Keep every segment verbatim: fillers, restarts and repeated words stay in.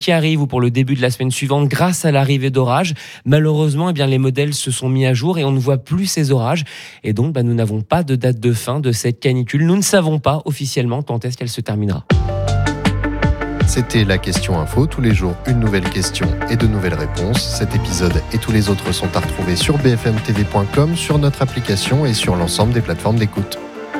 qui arrive ou pour le début de la semaine suivante grâce à l'arrivée d'orages. Malheureusement, eh bien, les modèles se sont mis à jour et on ne voit plus ces orages. Et donc, bah, nous n'avons pas de date de fin de cette canicule. Nous ne savons pas officiellement quand est-ce qu'elle se terminera. C'était la question info. Tous les jours, une nouvelle question et de nouvelles réponses. Cet épisode et tous les autres sont à retrouver sur b f m t v point com, sur notre application et sur l'ensemble des plateformes d'écoute.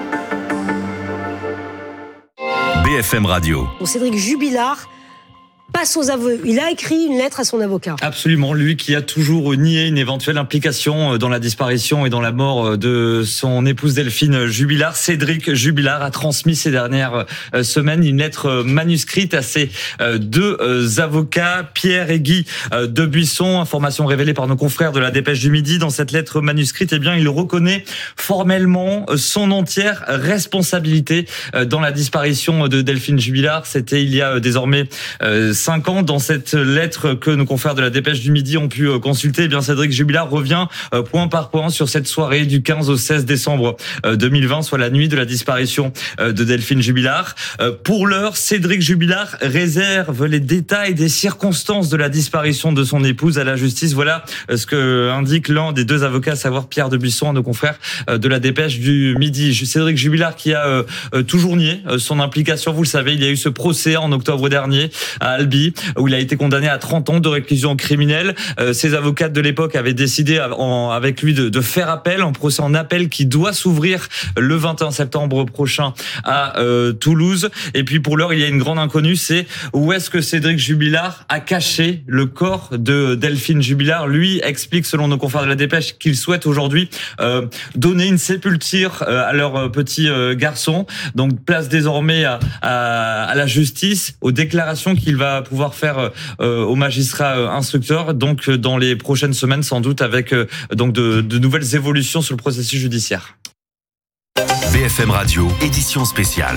B F M Radio. Cédric Jubilard passe aux aveux. Il a écrit une lettre à son avocat. Absolument, lui qui a toujours nié une éventuelle implication dans la disparition et dans la mort de son épouse Delphine Jubilard. Cédric Jubilard a transmis ces dernières semaines une lettre manuscrite à ses deux avocats, Pierre et Guy Debuisson. Information révélée par nos confrères de la Dépêche du Midi. Dans cette lettre manuscrite, eh bien, il reconnaît formellement son entière responsabilité dans la disparition de Delphine Jubilard. C'était il y a désormais cinq ans. Dans cette lettre que nos confrères de la Dépêche du Midi ont pu consulter, eh bien Cédric Jubilard revient point par point sur cette soirée du quinze au seize décembre deux mille vingt, soit la nuit de la disparition de Delphine Jubilard. Pour l'heure, Cédric Jubilard réserve les détails des circonstances de la disparition de son épouse à la justice. Voilà ce que indique l'un des deux avocats, à savoir Pierre Debuisson, à nos confrères de la Dépêche du Midi. Cédric Jubilard qui a toujours nié son implication. Vous le savez, il y a eu ce procès en octobre dernier à Albi, où il a été condamné à trente ans de réclusion criminelle. Euh, ses avocats de l'époque avaient décidé en, avec lui de, de faire appel, en procès en appel qui doit s'ouvrir le vingt et un septembre prochain à euh, Toulouse. Et puis pour l'heure, il y a une grande inconnue, c'est où est-ce que Cédric Jubilard a caché le corps de Delphine Jubilard. Lui explique, selon nos confrères de la Dépêche, qu'il souhaite aujourd'hui euh, donner une sépulture euh, à leur petit euh, garçon. Donc place désormais à, à, à la justice, aux déclarations qu'il va pouvoir faire euh, au magistrat euh, instructeur, donc euh, dans les prochaines semaines sans doute, avec euh, donc de, de nouvelles évolutions sur le processus judiciaire. B F M Radio, édition spéciale.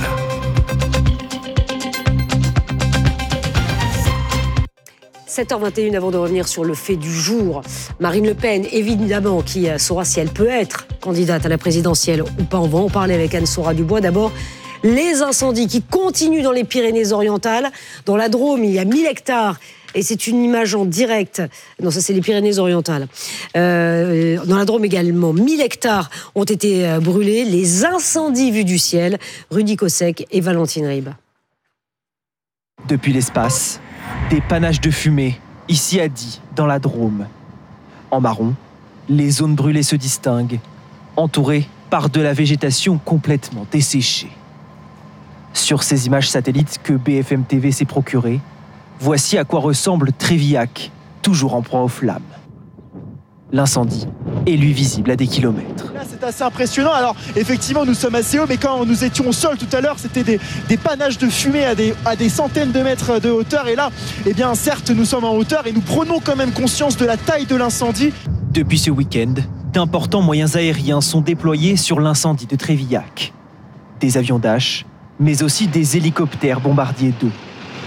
sept heures vingt et une, avant de revenir sur le fait du jour. Marine Le Pen, évidemment, qui saura si elle peut être candidate à la présidentielle ou pas. On va en parler avec Anne-Sora Dubois. D'abord, les incendies qui continuent dans les Pyrénées-Orientales. Dans la Drôme, il y a mille hectares. Et c'est une image en direct. Non, ça, c'est les Pyrénées-Orientales. Euh, dans la Drôme également, mille hectares ont été brûlés. Les incendies vus du ciel. Rudy Kossek et Valentine Ribes. Depuis l'espace, des panaches de fumée, ici à Die, dans la Drôme. En marron, les zones brûlées se distinguent, entourées par de la végétation complètement desséchée. Sur ces images satellites que B F M T V s'est procurées, voici à quoi ressemble Trévillac, toujours en proie aux flammes. L'incendie est lui visible à des kilomètres. Là, c'est assez impressionnant. Alors, effectivement, nous sommes assez hauts, mais quand nous étions au sol tout à l'heure, c'était des, des panaches de fumée à des, à des centaines de mètres de hauteur. Et là, eh bien, certes, nous sommes en hauteur et nous prenons quand même conscience de la taille de l'incendie. Depuis ce week-end, d'importants moyens aériens sont déployés sur l'incendie de Trévillac. Des avions Dash, mais aussi des hélicoptères bombardiers d'eau.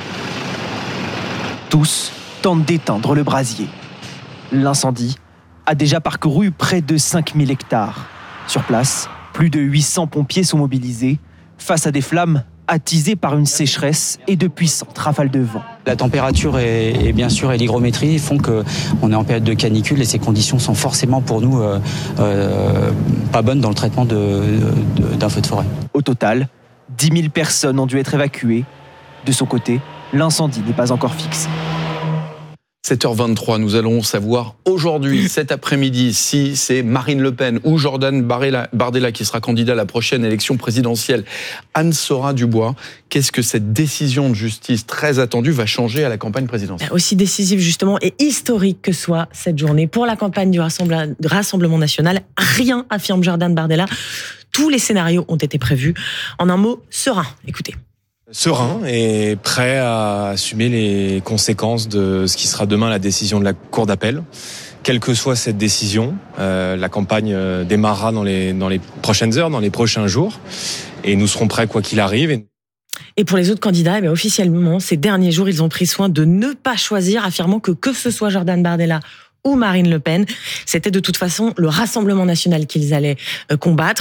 Tous tentent d'éteindre le brasier. L'incendie a déjà parcouru près de cinq mille hectares. Sur place, plus de huit cents pompiers sont mobilisés face à des flammes attisées par une sécheresse et de puissantes rafales de vent. La température et, et bien sûr et l'hygrométrie font qu'on est en période de canicule et ces conditions sont forcément pour nous euh, euh, pas bonnes dans le traitement de, de, d'un feu de forêt. Au total, dix mille personnes ont dû être évacuées. De son côté, l'incendie n'est pas encore fixé. sept heures vingt-trois, nous allons savoir aujourd'hui, cet après-midi, si c'est Marine Le Pen ou Jordan Bardella qui sera candidat à la prochaine élection présidentielle. Anne-Sora Dubois, qu'est-ce que cette décision de justice très attendue va changer à la campagne présidentielle ? Aussi décisive justement et historique que soit cette journée pour la campagne du Rassemblement national, rien, affirme Jordan Bardella. Tous les scénarios ont été prévus. En un mot, serein. Écoutez. Serein et prêt à assumer les conséquences de ce qui sera demain la décision de la Cour d'appel. Quelle que soit cette décision, euh, la campagne démarrera dans les, dans les prochaines heures, dans les prochains jours, et nous serons prêts quoi qu'il arrive. Et pour les autres candidats, eh bien, officiellement, ces derniers jours, ils ont pris soin de ne pas choisir, affirmant que que ce soit Jordan Bardella ou Marine Le Pen, c'était de toute façon le Rassemblement national qu'ils allaient combattre.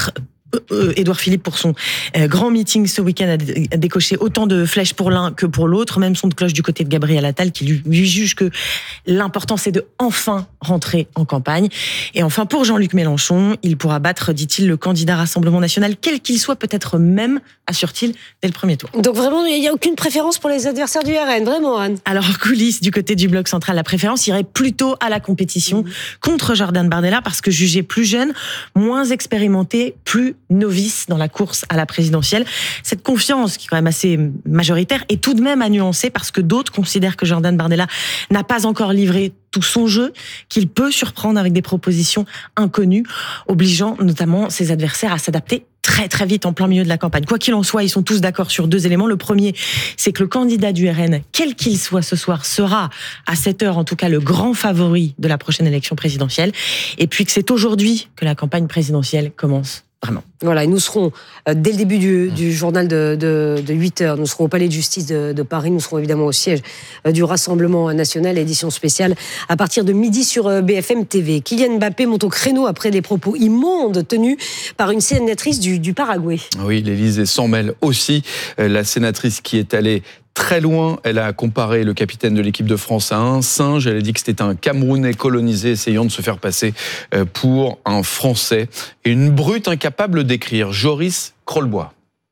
Euh, Édouard Philippe, pour son euh, grand meeting ce week-end, a, dé- a décoché autant de flèches pour l'un que pour l'autre. Même son de cloche du côté de Gabriel Attal, qui lui, lui juge que l'important, c'est de enfin rentrer en campagne. Et enfin, pour Jean-Luc Mélenchon, il pourra battre, dit-il, le candidat Rassemblement National, quel qu'il soit, peut-être même, assure-t-il, dès le premier tour. Donc vraiment, il n'y a aucune préférence pour les adversaires du R N, vraiment, Anne. Alors, coulisses, du côté du bloc central, la préférence irait plutôt à la compétition mmh. contre Jordan Bardella, parce que jugé plus jeune, moins expérimenté, plus novice dans la course à la présidentielle. Cette confiance, qui est quand même assez majoritaire, est tout de même à nuancer, parce que d'autres considèrent que Jordan Bardella n'a pas encore livré tout son jeu, qu'il peut surprendre avec des propositions inconnues, obligeant notamment ses adversaires à s'adapter très très vite en plein milieu de la campagne. Quoi qu'il en soit, ils sont tous d'accord sur deux éléments. Le premier, c'est que le candidat du R N, quel qu'il soit ce soir, sera à cette heure en tout cas le grand favori de la prochaine élection présidentielle. Et puis que c'est aujourd'hui que la campagne présidentielle commence. Vraiment. Voilà, et nous serons, euh, dès le début du, du journal de, de, de huit heures, nous serons au Palais de Justice de, de Paris, nous serons évidemment au siège euh, du Rassemblement National, édition spéciale, à partir de midi sur euh, B F M T V. Kylian Mbappé monte au créneau après des propos immondes tenus par une sénatrice du, du Paraguay. Oui, l'Élysée s'en mêle aussi. Euh, la sénatrice qui est allée très loin, elle a comparé le capitaine de l'équipe de France à un singe. Elle a dit que c'était un Camerounais colonisé essayant de se faire passer pour un Français. Et une brute incapable d'écrire, Joris Krollbois.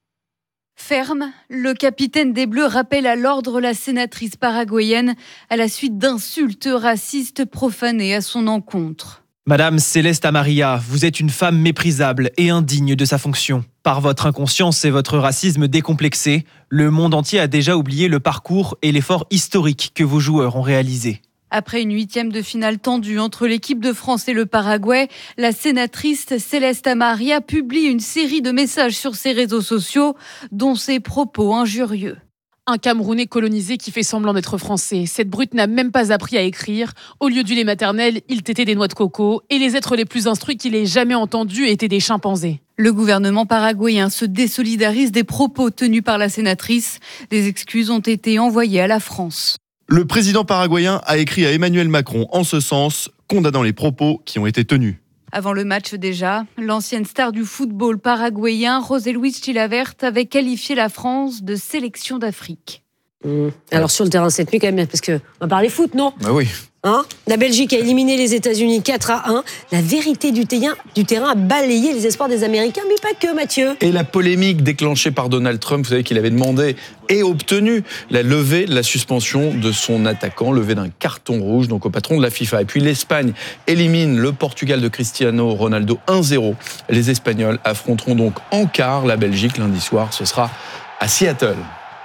Ferme, le capitaine des Bleus rappelle à l'ordre la sénatrice paraguayenne à la suite d'insultes racistes profanées à son encontre. Madame Céleste Amaria, vous êtes une femme méprisable et indigne de sa fonction. Par votre inconscience et votre racisme décomplexé, le monde entier a déjà oublié le parcours et l'effort historique que vos joueurs ont réalisé. Après une huitième de finale tendue entre l'équipe de France et le Paraguay, la sénatrice Céleste Amaria publie une série de messages sur ses réseaux sociaux, dont ses propos injurieux. Un Camerounais colonisé qui fait semblant d'être français. Cette brute n'a même pas appris à écrire. Au lieu du lait maternel, il tétait des noix de coco. Et les êtres les plus instruits qu'il ait jamais entendus étaient des chimpanzés. Le gouvernement paraguayen se désolidarise des propos tenus par la sénatrice. Des excuses ont été envoyées à la France. Le président paraguayen a écrit à Emmanuel Macron en ce sens, condamnant les propos qui ont été tenus. Avant le match déjà, l'ancienne star du football paraguayen, José Luis Chilavert, avait qualifié la France de sélection d'Afrique. Mmh. Alors sur le terrain cette nuit quand même, parce qu'on va parler foot, non ? Bah oui. Hein ? La Belgique a éliminé les États-Unis quatre à un. La vérité du terrain, du terrain a balayé les espoirs des Américains, mais pas que, Mathieu. Et la polémique déclenchée par Donald Trump, vous savez qu'il avait demandé et obtenu la levée de la suspension de son attaquant, levée d'un carton rouge donc au patron de la FIFA. Et puis l'Espagne élimine le Portugal de Cristiano Ronaldo un zéro. Les Espagnols affronteront donc en quart la Belgique lundi soir. Ce sera à Seattle.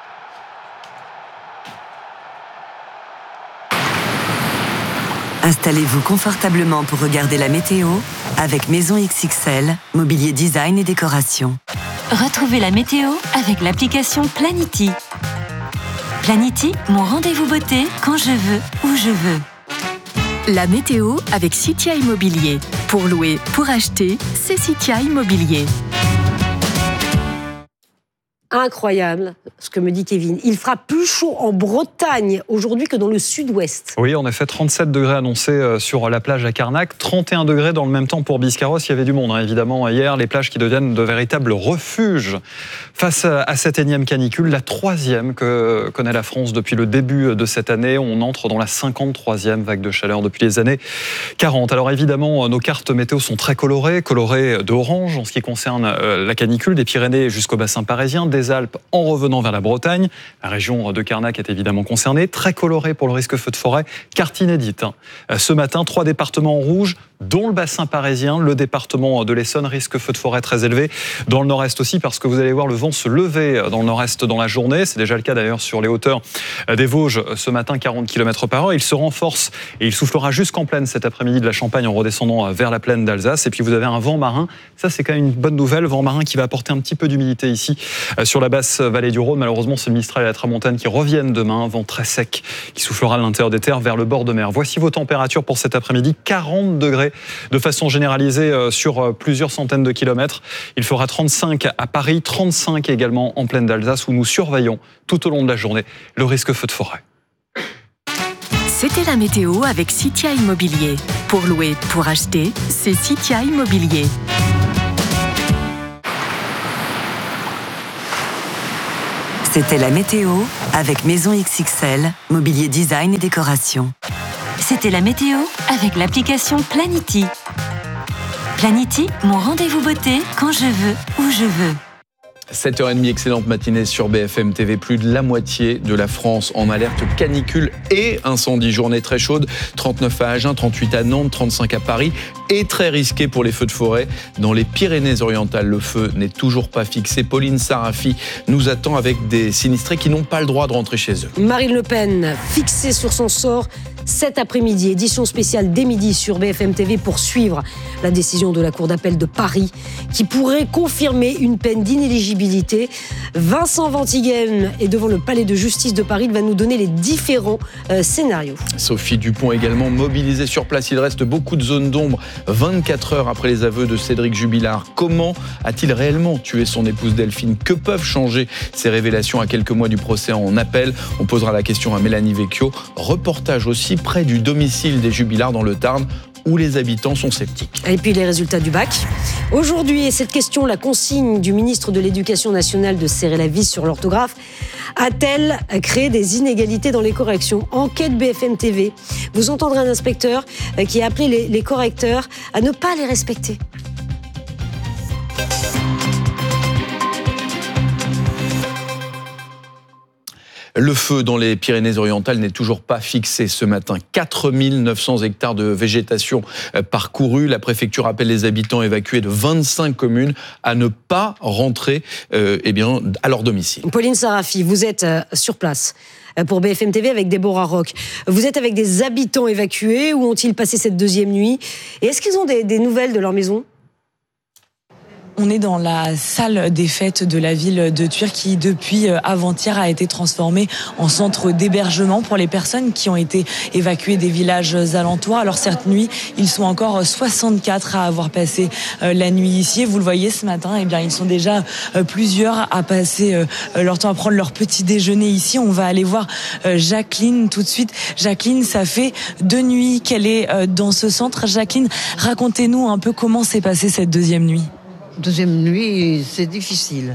Installez-vous confortablement pour regarder la météo avec Maison X X L, mobilier design et décoration. Retrouvez la météo avec l'application Planity. Planity, mon rendez-vous beauté quand je veux, où je veux. La météo avec Citia Immobilier. Pour louer, pour acheter, c'est Citia Immobilier. Incroyable, ce que me dit Kevin. Il fera plus chaud en Bretagne aujourd'hui que dans le sud-ouest. Oui, en effet, trente-sept degrés annoncés sur la plage à Carnac, trente et un degrés dans le même temps pour Biscarrosse. Il y avait du monde, hein, évidemment, hier. Les plages qui deviennent de véritables refuges face à cette énième canicule, la troisième que connaît la France depuis le début de cette année. On entre dans la cinquante-troisième vague de chaleur depuis les années quarante. Alors évidemment, nos cartes météo sont très colorées, colorées d'orange en ce qui concerne la canicule, des Pyrénées jusqu'au bassin parisien, des Alpes en revenant vers la Bretagne. La région de Carnac est évidemment concernée. Très colorée pour le risque feu de forêt. Carte inédite. Ce matin, trois départements en rouge, dont le bassin parisien, le département de l'Essonne, risque feu de forêt très élevé. Dans le nord-est aussi, parce que vous allez voir le vent se lever dans le nord-est dans la journée. C'est déjà le cas d'ailleurs sur les hauteurs des Vosges ce matin, quarante kilomètres par heure. Il se renforce et il soufflera jusqu'en plaine cet après-midi de la Champagne en redescendant vers la plaine d'Alsace. Et puis vous avez un vent marin. Ça, c'est quand même une bonne nouvelle. Vent marin qui va apporter un petit peu d'humidité ici sur la basse vallée du Rhône. Malheureusement, c'est le Mistral et la Tramontane qui reviennent demain. Vent très sec qui soufflera à l'intérieur des terres vers le bord de mer. Voici vos températures pour cet après-midi. quarante degrés de façon généralisée sur plusieurs centaines de kilomètres. Il fera trente-cinq à Paris, trente-cinq également en plaine d'Alsace où nous surveillons tout au long de la journée le risque feu de forêt. C'était la météo avec Citia Immobilier. Pour louer, pour acheter, c'est Citia Immobilier. C'était la météo avec Maison X X L, mobilier design et décoration. C'était la météo avec l'application Planity. Planity, mon rendez-vous beauté quand je veux, où je veux. sept heures trente, excellente matinée sur B F M T V. Plus de la moitié de la France en alerte canicule et incendie. Journée très chaude, trente-neuf à Agen, trente-huit à Nantes, trente-cinq à Paris et très risqué pour les feux de forêt. Dans les Pyrénées-Orientales, le feu n'est toujours pas fixé. Pauline Sarafi nous attend avec des sinistrés qui n'ont pas le droit de rentrer chez eux. Marine Le Pen, fixée sur son sort cet après-midi. Édition spéciale dès midi sur B F M T V pour suivre la décision de la Cour d'appel de Paris qui pourrait confirmer une peine d'inéligibilité. Vincent Ventiguen est devant le palais de justice de Paris. Il va nous donner les différents euh, scénarios. Sophie Dupont également mobilisée sur place. Il reste beaucoup de zones d'ombre vingt-quatre heures après les aveux de Cédric Jubilard. Comment a-t-il réellement tué son épouse Delphine ? Que peuvent changer ces révélations à quelques mois du procès en appel ? On posera la question à Mélanie Vecchio. Reportage aussi près du domicile des Jubilard dans le Tarn, où les habitants sont sceptiques. Et puis les résultats du bac. Aujourd'hui, et cette question, la consigne du ministre de l'Éducation nationale de serrer la vis sur l'orthographe a-t-elle créé des inégalités dans les corrections ? Enquête B F M T V. Vous entendrez un inspecteur qui a appelé les, les correcteurs à ne pas les respecter. Le feu dans les Pyrénées-Orientales n'est toujours pas fixé ce matin. quatre mille neuf cents hectares de végétation parcourus. La préfecture appelle les habitants évacués de vingt-cinq communes à ne pas rentrer euh, eh bien, à leur domicile. Pauline Sarafi, vous êtes sur place pour B F M T V avec Déborah Roch. Vous êtes avec des habitants évacués. Où ont-ils passé cette deuxième nuit ? Et est-ce qu'ils ont des, des nouvelles de leur maison ? On est dans la salle des fêtes de la ville de Thuir qui, depuis avant-hier, a été transformée en centre d'hébergement pour les personnes qui ont été évacuées des villages alentours. Alors cette nuit, ils sont encore soixante-quatre à avoir passé la nuit ici. Et vous le voyez ce matin, eh bien, ils sont déjà plusieurs à passer leur temps à prendre leur petit déjeuner ici. On va aller voir Jacqueline tout de suite. Jacqueline, ça fait deux nuits qu'elle est dans ce centre. Jacqueline, racontez-nous un peu comment s'est passée cette deuxième nuit. Deuxième nuit, c'est difficile.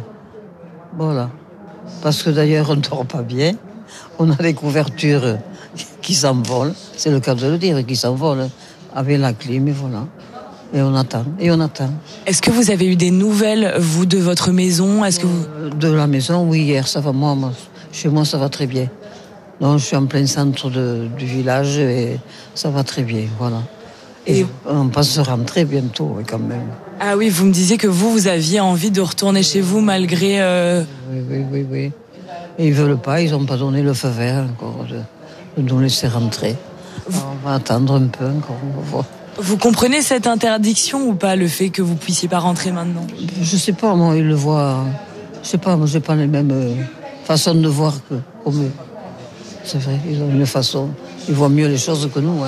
Voilà. Parce que d'ailleurs, on ne dort pas bien. On a des couvertures qui s'envolent. C'est le cas de le dire, qui s'envolent. Avec la clim, et voilà. Et on attend, et on attend. Est-ce que vous avez eu des nouvelles, vous, de votre maison ? Est-ce que vous... De la maison, oui, hier, ça va. Moi, moi, chez moi, ça va très bien. Donc, je suis en plein centre de, du village et ça va très bien, voilà. Et, et on pense rentrer bientôt, quand même. Ah oui, vous me disiez que vous, vous aviez envie de retourner chez vous malgré... Euh... Oui, oui, oui, oui. Et ils ne veulent pas, ils n'ont pas donné le feu vert encore de, de nous laisser rentrer. Alors, on va attendre un peu encore, on va voir. Vous comprenez cette interdiction ou pas, le fait que vous ne puissiez pas rentrer maintenant ? Je ne sais pas, moi, ils le voient... Je ne sais pas, moi, je n'ai pas les mêmes euh, façons de voir que comme eux. C'est vrai, ils ont une façon... Ils voient mieux les choses que nous, hein.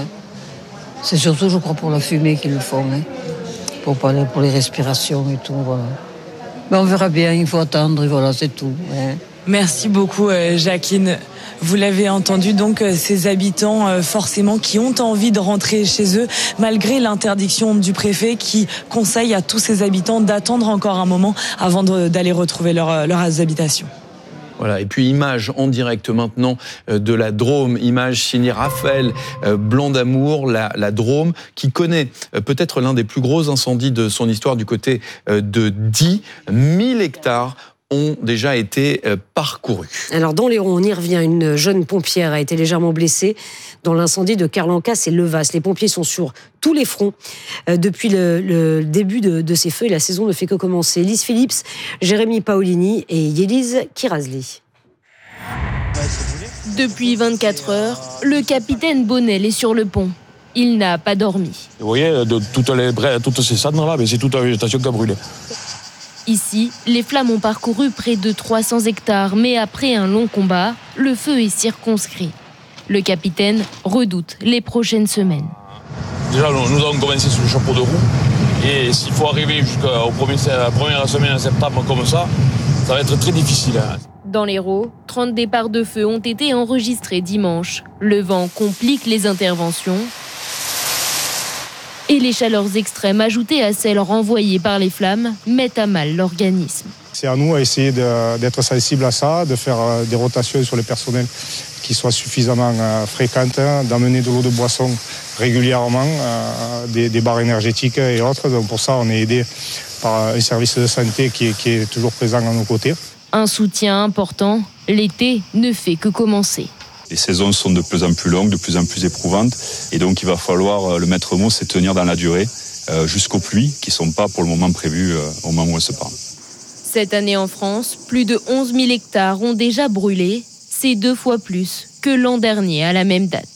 C'est surtout, je crois, pour la fumée qu'ils le font, hein. Pour, pour les respirations et tout, voilà. Mais on verra bien, il faut attendre, et voilà, c'est tout. Hein. Merci beaucoup, Jacqueline. Vous l'avez entendu, donc, ces habitants, forcément, qui ont envie de rentrer chez eux, malgré l'interdiction du préfet qui conseille à tous ces habitants d'attendre encore un moment avant de, d'aller retrouver leur, leurs habitations. Voilà, et puis image en direct maintenant de la Drôme, image signée Raphaël Blanc d'Amour, la, la Drôme, qui connaît peut-être l'un des plus gros incendies de son histoire du côté de dix mille hectares ont déjà été parcourus. Alors dans l'Hérault, on y revient, une jeune pompière a été légèrement blessée dans l'incendie de Carlancas et Levas. Les pompiers sont sur tous les fronts euh, depuis le, le début de, de ces feux et la saison ne fait que commencer. Lise Phillips, Jérémy Paolini et Yélise Kirazli. Depuis vingt-quatre heures, le capitaine Bonnel est sur le pont. Il n'a pas dormi. Vous voyez, de toutes, les, toutes ces cendres-là, c'est toute la végétation qui a brûlé. Ici, les flammes ont parcouru près de trois cents hectares, mais après un long combat, le feu est circonscrit. Le capitaine redoute les prochaines semaines. Déjà, nous avons commencé sur le chapeau de roue, et s'il faut arriver jusqu'à la première semaine de septembre comme ça, ça va être très difficile. Dans l'Hérault, trente départs de feu ont été enregistrés dimanche. Le vent complique les interventions. Et les chaleurs extrêmes ajoutées à celles renvoyées par les flammes mettent à mal l'organisme. C'est à nous à essayer de, d'être sensibles à ça, de faire des rotations sur le personnel qui soient suffisamment fréquentes, d'amener de l'eau de boisson régulièrement, euh, des, des barres énergétiques et autres. Donc pour ça, on est aidé par un service de santé qui est, qui est toujours présent à nos côtés. Un soutien important, l'été ne fait que commencer. Les saisons sont de plus en plus longues, de plus en plus éprouvantes. Et donc il va falloir, le maître mot, c'est tenir dans la durée euh, jusqu'aux pluies qui ne sont pas pour le moment prévues euh, au moment où on se parle. Cette année en France, plus de onze mille hectares ont déjà brûlé. C'est deux fois plus que l'an dernier à la même date.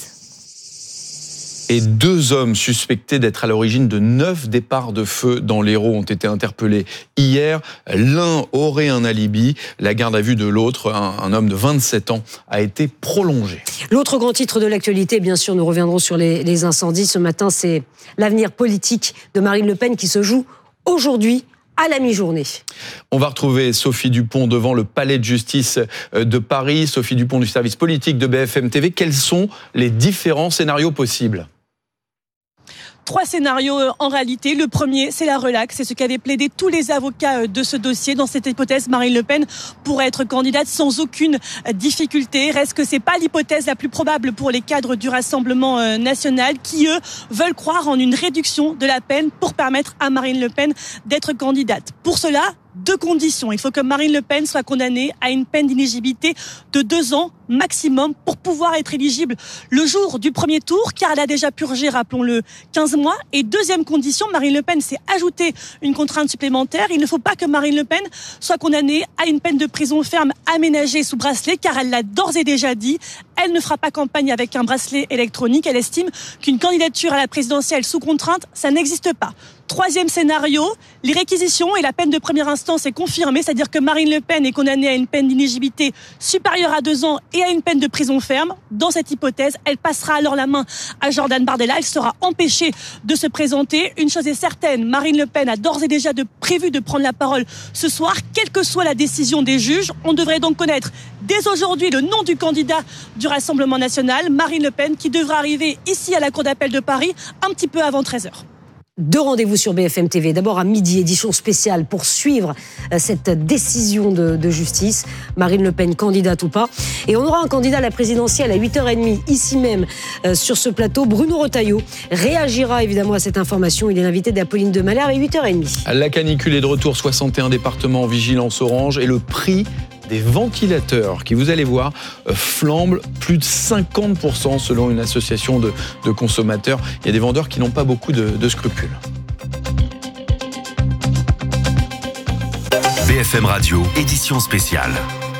Et deux hommes suspectés d'être à l'origine de neuf départs de feu dans l'Hérault ont été interpellés hier. L'un aurait un alibi. La garde à vue de l'autre, un, un homme de vingt-sept ans, a été prolongée. L'autre grand titre de l'actualité, bien sûr, nous reviendrons sur les, les incendies. Ce matin, c'est l'avenir politique de Marine Le Pen qui se joue aujourd'hui à la mi-journée. On va retrouver Sophie Dupont devant le palais de justice de Paris. Sophie Dupont du service politique de B F M T V. Quels sont les différents scénarios possibles ? Trois scénarios en réalité. Le premier, c'est la relaxe. C'est ce qu'avaient plaidé tous les avocats de ce dossier. Dans cette hypothèse, Marine Le Pen pourrait être candidate sans aucune difficulté. Reste que c'est pas l'hypothèse la plus probable pour les cadres du Rassemblement national qui, eux, veulent croire en une réduction de la peine pour permettre à Marine Le Pen d'être candidate. Pour cela, deux conditions. Il faut que Marine Le Pen soit condamnée à une peine d'inéligibilité de deux ans maximum pour pouvoir être éligible le jour du premier tour, car elle a déjà purgé, rappelons-le, quinze mois. Et deuxième condition, Marine Le Pen s'est ajoutée une contrainte supplémentaire. Il ne faut pas que Marine Le Pen soit condamnée à une peine de prison ferme aménagée sous bracelet, car elle l'a d'ores et déjà dit. Elle ne fera pas campagne avec un bracelet électronique. Elle estime qu'une candidature à la présidentielle sous contrainte, ça n'existe pas. Troisième scénario, les réquisitions et la peine de première instance est confirmée, c'est-à-dire que Marine Le Pen est condamnée à une peine d'inéligibilité supérieure à deux ans et à une peine de prison ferme. Dans cette hypothèse, elle passera alors la main à Jordan Bardella. Elle sera empêchée de se présenter. Une chose est certaine, Marine Le Pen a d'ores et déjà de, prévu de prendre la parole ce soir, quelle que soit la décision des juges. On devrait donc connaître dès aujourd'hui le nom du candidat du Rassemblement national, Marine Le Pen, qui devra arriver ici à la Cour d'appel de Paris un petit peu avant treize heures. Deux rendez-vous sur B F M T V. D'abord à midi, édition spéciale pour suivre cette décision de, de justice. Marine Le Pen, candidate ou pas. Et on aura un candidat à la présidentielle à huit heures trente, ici même, euh, sur ce plateau. Bruno Retailleau réagira évidemment à cette information. Il est l'invité d'Apolline de Malherbe à huit heures trente. La canicule est de retour, soixante et un départements en vigilance orange. Et le prix des ventilateurs qui, vous allez voir, flambent plus de cinquante pour cent selon une association de, de consommateurs. Il y a des vendeurs qui n'ont pas beaucoup de, de scrupules. B F M Radio, édition spéciale.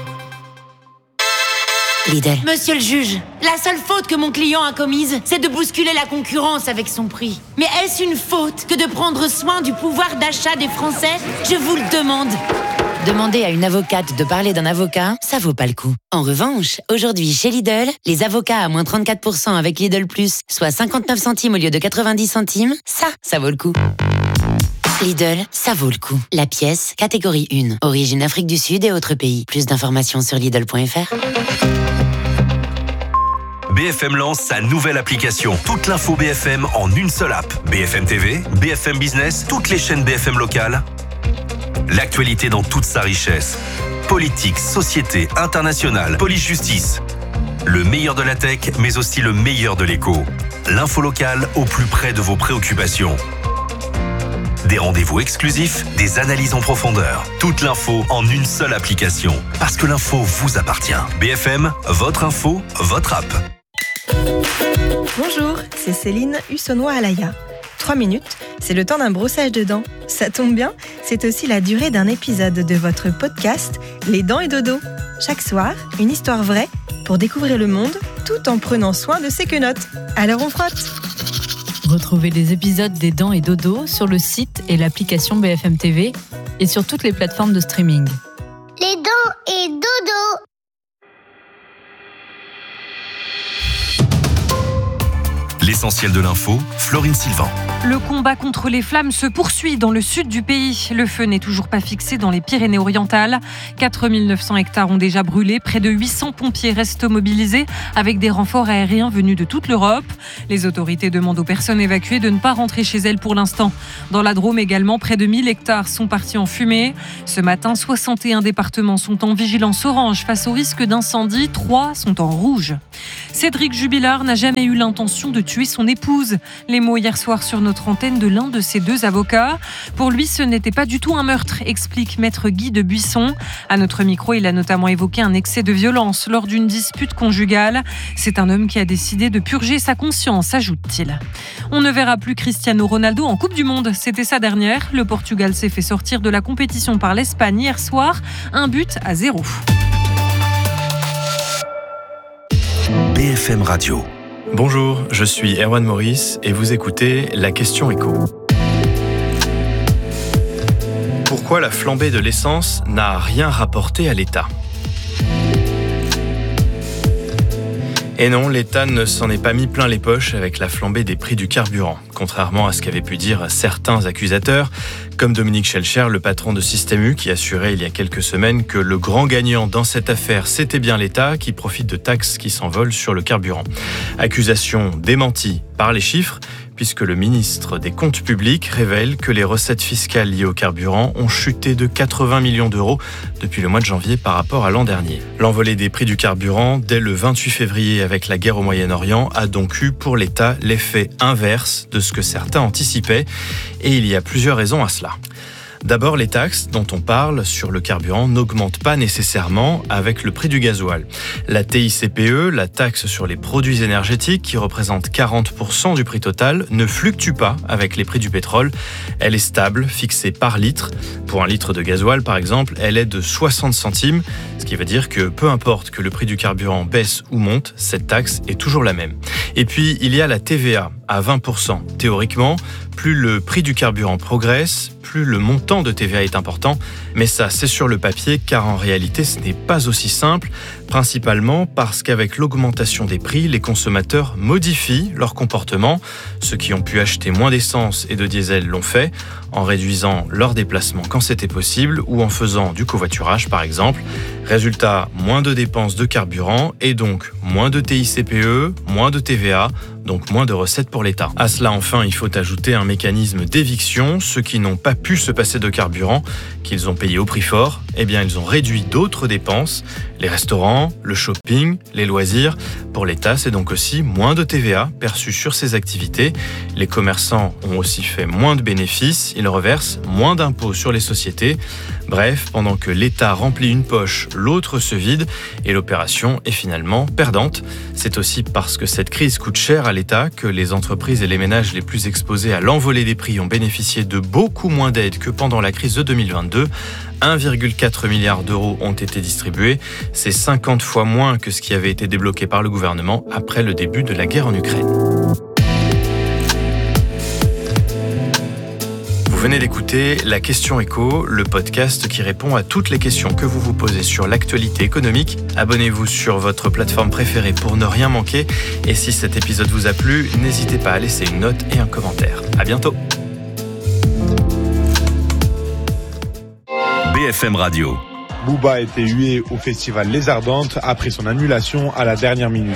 Lidl. Monsieur le juge, la seule faute que mon client a commise, c'est de bousculer la concurrence avec son prix. Mais est-ce une faute que de prendre soin du pouvoir d'achat des Français ? Je vous le demande. Demander à une avocate de parler d'un avocat, ça vaut pas le coup. En revanche, aujourd'hui chez Lidl, les avocats à moins trente-quatre pour cent avec Lidl Plus, soit cinquante-neuf centimes au lieu de quatre-vingt-dix centimes, ça, ça vaut le coup. Lidl, ça vaut le coup. La pièce, catégorie un. Origine Afrique du Sud et autres pays. Plus d'informations sur Lidl point F R. B F M lance sa nouvelle application. Toute l'info B F M en une seule app. B F M T V, B F M Business, toutes les chaînes B F M locales. L'actualité dans toute sa richesse. Politique, société, internationale, police-justice. Le meilleur de la tech, mais aussi le meilleur de l'écho. L'info locale au plus près de vos préoccupations. Des rendez-vous exclusifs, des analyses en profondeur. Toute l'info en une seule application. Parce que l'info vous appartient. B F M, votre info, votre app. Bonjour, c'est Céline Hussonnois-Alaya. Trois minutes, c'est le temps d'un brossage de dents. Ça tombe bien, c'est aussi la durée d'un épisode de votre podcast Les Dents et Dodo. Chaque soir, une histoire vraie pour découvrir le monde tout en prenant soin de ses quenottes. Alors on frotte. Retrouvez les épisodes des Dents et Dodo sur le site et l'application B F M T V et sur toutes les plateformes de streaming. Les Dents et Dodo. L'essentiel de l'info, Florine Sylvain. Le combat contre les flammes se poursuit dans le sud du pays. Le feu n'est toujours pas fixé dans les Pyrénées-Orientales. quatre mille neuf cents hectares ont déjà brûlé. Près de huit cents pompiers restent mobilisés avec des renforts aériens venus de toute l'Europe. Les autorités demandent aux personnes évacuées de ne pas rentrer chez elles pour l'instant. Dans la Drôme également, près de mille hectares sont partis en fumée. Ce matin, soixante et un départements sont en vigilance orange face au risque d'incendie. trois sont en rouge. Cédric Jubilard n'a jamais eu l'intention de tuer son épouse. Les mots hier soir sur notre antenne de l'un de ses deux avocats. Pour lui, ce n'était pas du tout un meurtre, explique maître Guy de Buisson. À notre micro, il a notamment évoqué un excès de violence lors d'une dispute conjugale. C'est un homme qui a décidé de purger sa conscience, ajoute-t-il. On ne verra plus Cristiano Ronaldo en Coupe du Monde. C'était sa dernière. Le Portugal s'est fait sortir de la compétition par l'Espagne hier soir. Un but à zéro. B F M Radio. Bonjour, je suis Erwan Maurice et vous écoutez La Question Éco. Pourquoi la flambée de l'essence n'a rien rapporté à l'État ? Et non, l'État ne s'en est pas mis plein les poches avec la flambée des prix du carburant, contrairement à ce qu'avaient pu dire certains accusateurs, comme Dominique Schelcher, le patron de Système U, qui assurait il y a quelques semaines que le grand gagnant dans cette affaire, c'était bien l'État qui profite de taxes qui s'envolent sur le carburant. Accusation démentie par les chiffres, puisque le ministre des Comptes publics révèle que les recettes fiscales liées au carburant ont chuté de quatre-vingts millions d'euros depuis le mois de janvier par rapport à l'an dernier. L'envolée des prix du carburant dès le vingt-huit février avec la guerre au Moyen-Orient a donc eu pour l'État l'effet inverse de ce que certains anticipaient, et il y a plusieurs raisons à cela. D'abord, les taxes dont on parle sur le carburant n'augmentent pas nécessairement avec le prix du gasoil. La T I C P E, la taxe sur les produits énergétiques, qui représente quarante pour cent du prix total, ne fluctue pas avec les prix du pétrole. Elle est stable, fixée par litre. Pour un litre de gasoil, par exemple, elle est de soixante centimes, ce qui veut dire que peu importe que le prix du carburant baisse ou monte, cette taxe est toujours la même. Et puis, il y a la T V A à vingt pour cent. Théoriquement, plus le prix du carburant progresse, plus le montant de T V A est important. Mais ça, c'est sur le papier, car en réalité, ce n'est pas aussi simple, principalement parce qu'avec l'augmentation des prix, les consommateurs modifient leur comportement. Ceux qui ont pu acheter moins d'essence et de diesel l'ont fait, en réduisant leurs déplacements quand c'était possible ou en faisant du covoiturage, par exemple. Résultat, moins de dépenses de carburant et donc moins de T I C P E, moins de T V A, donc moins de recettes pour l'État. À cela, enfin, il faut ajouter un mécanisme d'éviction. Ceux qui n'ont pas pu se passer de carburant, qu'ils ont payé au prix fort, eh bien, ils ont réduit d'autres dépenses, les restaurants, le shopping, les loisirs. Pour l'État, c'est donc aussi moins de T V A perçu sur ces activités. Les commerçants ont aussi fait moins de bénéfices, ils reversent moins d'impôts sur les sociétés. Bref, pendant que l'État remplit une poche, l'autre se vide et l'opération est finalement perdante. C'est aussi parce que cette crise coûte cher à l'État que les entreprises et les ménages les plus exposés à l'envolée des prix ont bénéficié de beaucoup moins d'aides que pendant la crise de deux mille vingt-deux. un virgule quatre milliard d'euros ont été distribués. C'est cinquante fois moins que ce qui avait été débloqué par le gouvernement après le début de la guerre en Ukraine. Vous venez d'écouter La Question Éco, le podcast qui répond à toutes les questions que vous vous posez sur l'actualité économique. Abonnez-vous sur votre plateforme préférée pour ne rien manquer. Et si cet épisode vous a plu, n'hésitez pas à laisser une note et un commentaire. À bientôt. B F M Radio. Booba a été hué au festival Les Ardentes après son annulation à la dernière minute.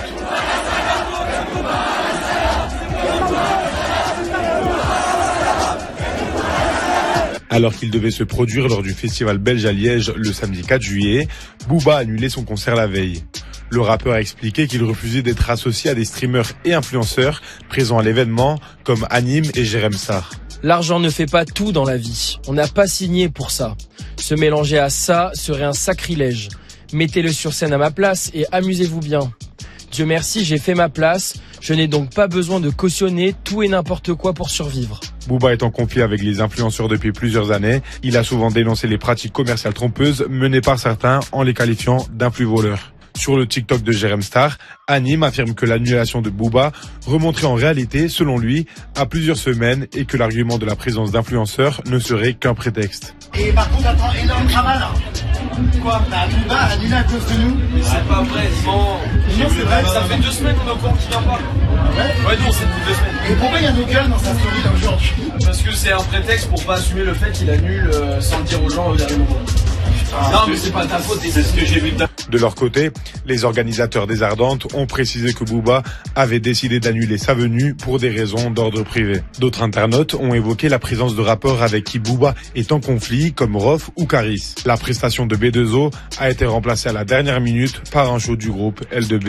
Alors qu'il devait se produire lors du festival belge à Liège le samedi quatre juillet, Booba a annulé son concert la veille. Le rappeur a expliqué qu'il refusait d'être associé à des streamers et influenceurs présents à l'événement comme Hanim et Jérém Sarr. L'argent ne fait pas tout dans la vie. On n'a pas signé pour ça. Se mélanger à ça serait un sacrilège. Mettez-le sur scène à ma place et amusez-vous bien. Dieu merci, j'ai fait ma place. Je n'ai donc pas besoin de cautionner tout et n'importe quoi pour survivre. Booba est en conflit avec les influenceurs depuis plusieurs années. Il a souvent dénoncé les pratiques commerciales trompeuses menées par certains en les qualifiant d'influx voleurs. Sur le TikTok de Jérém Sarr, Hanim affirme que l'annulation de Booba remonterait en réalité, selon lui, à plusieurs semaines et que l'argument de la présence d'influenceurs ne serait qu'un prétexte. Et par contre, attends, énorme travail là. Quoi? T'as annulé à cause de nous? C'est pas vrai, non. Non, c'est vrai. Ça fait deux semaines qu'on est au courant qu'il vient pas. Ouais? Ouais, non, c'est depuis deux semaines. Et pourquoi il y a nos gueules dans sa story là aujourd'hui? Parce que c'est un prétexte pour pas assumer le fait qu'il annule euh, sans le dire aux gens au dernier moment. Non, mais c'est pas ta faute, c'est ce que j'ai vu. De leur côté, les organisateurs des Ardentes ont précisé que Booba avait décidé d'annuler sa venue pour des raisons d'ordre privé. D'autres internautes ont évoqué la présence de rappeurs avec qui Booba est en conflit, comme Rof ou Caris. La prestation de B deux O a été remplacée à la dernière minute par un show du groupe L deux B.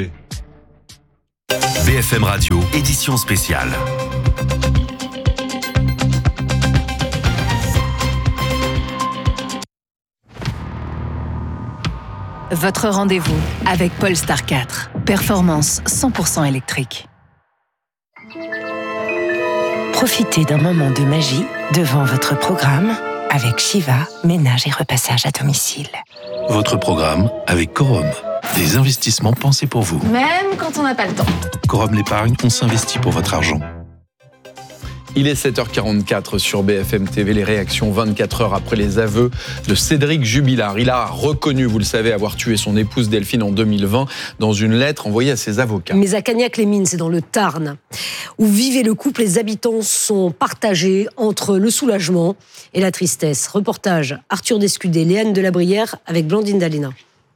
B F M Radio, édition spéciale. Votre rendez-vous avec Polestar quatre. Performance cent pour cent électrique. Profitez d'un moment de magie devant votre programme avec Shiva, ménage et repassage à domicile. Votre programme avec Corum. Des investissements pensés pour vous. Même quand on n'a pas le temps. Corum l'épargne, on s'investit pour votre argent. Il est sept heures quarante-quatre sur B F M T V, les réactions vingt-quatre heures après les aveux de Cédric Jubilard. Il a reconnu, vous le savez, avoir tué son épouse Delphine en deux mille vingt dans une lettre envoyée à ses avocats. Mais à Cagnac-les-Mines, c'est dans le Tarn, où vivait le couple, les habitants sont partagés entre le soulagement et la tristesse. Reportage Arthur Descudé, Léane Delabrière avec Blandine Dalina.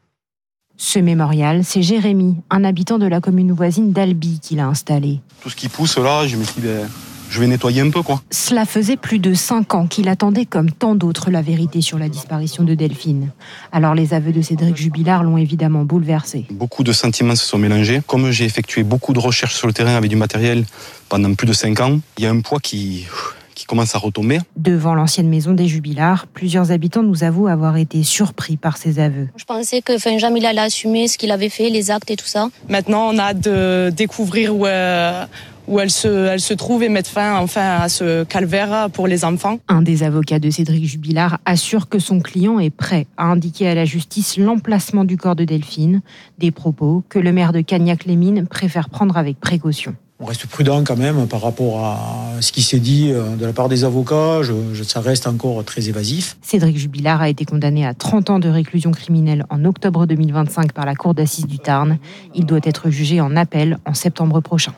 Ce mémorial, c'est Jérémy, un habitant de la commune voisine d'Albi, qui l'a installé. Tout ce qui pousse là, je me suis dit, ben, je vais nettoyer un peu, quoi. Cela faisait plus de cinq ans qu'il attendait, comme tant d'autres, la vérité sur la disparition de Delphine. Alors les aveux de Cédric Jubilard l'ont évidemment bouleversé. Beaucoup de sentiments se sont mélangés. Comme j'ai effectué beaucoup de recherches sur le terrain avec du matériel pendant plus de cinq ans, il y a un poids qui... qui commence à retomber. Devant l'ancienne maison des Jubilards, plusieurs habitants nous avouent avoir été surpris par ces aveux. Je pensais que enfin, jamais il allait assumer ce qu'il avait fait, les actes et tout ça. Maintenant, on a hâte de découvrir où, euh, où elle, se, elle se trouve et mettre fin enfin, à ce calvaire pour les enfants. Un des avocats de Cédric Jubilard assure que son client est prêt à indiquer à la justice l'emplacement du corps de Delphine, des propos que le maire de Cagnac-les-Mines préfère prendre avec précaution. On reste prudent quand même par rapport à ce qui s'est dit de la part des avocats. Je, je, ça reste encore très évasif. Cédric Jubilard a été condamné à trente ans de réclusion criminelle en octobre deux mille vingt-cinq par la cour d'assises du Tarn. Il doit être jugé en appel en septembre prochain.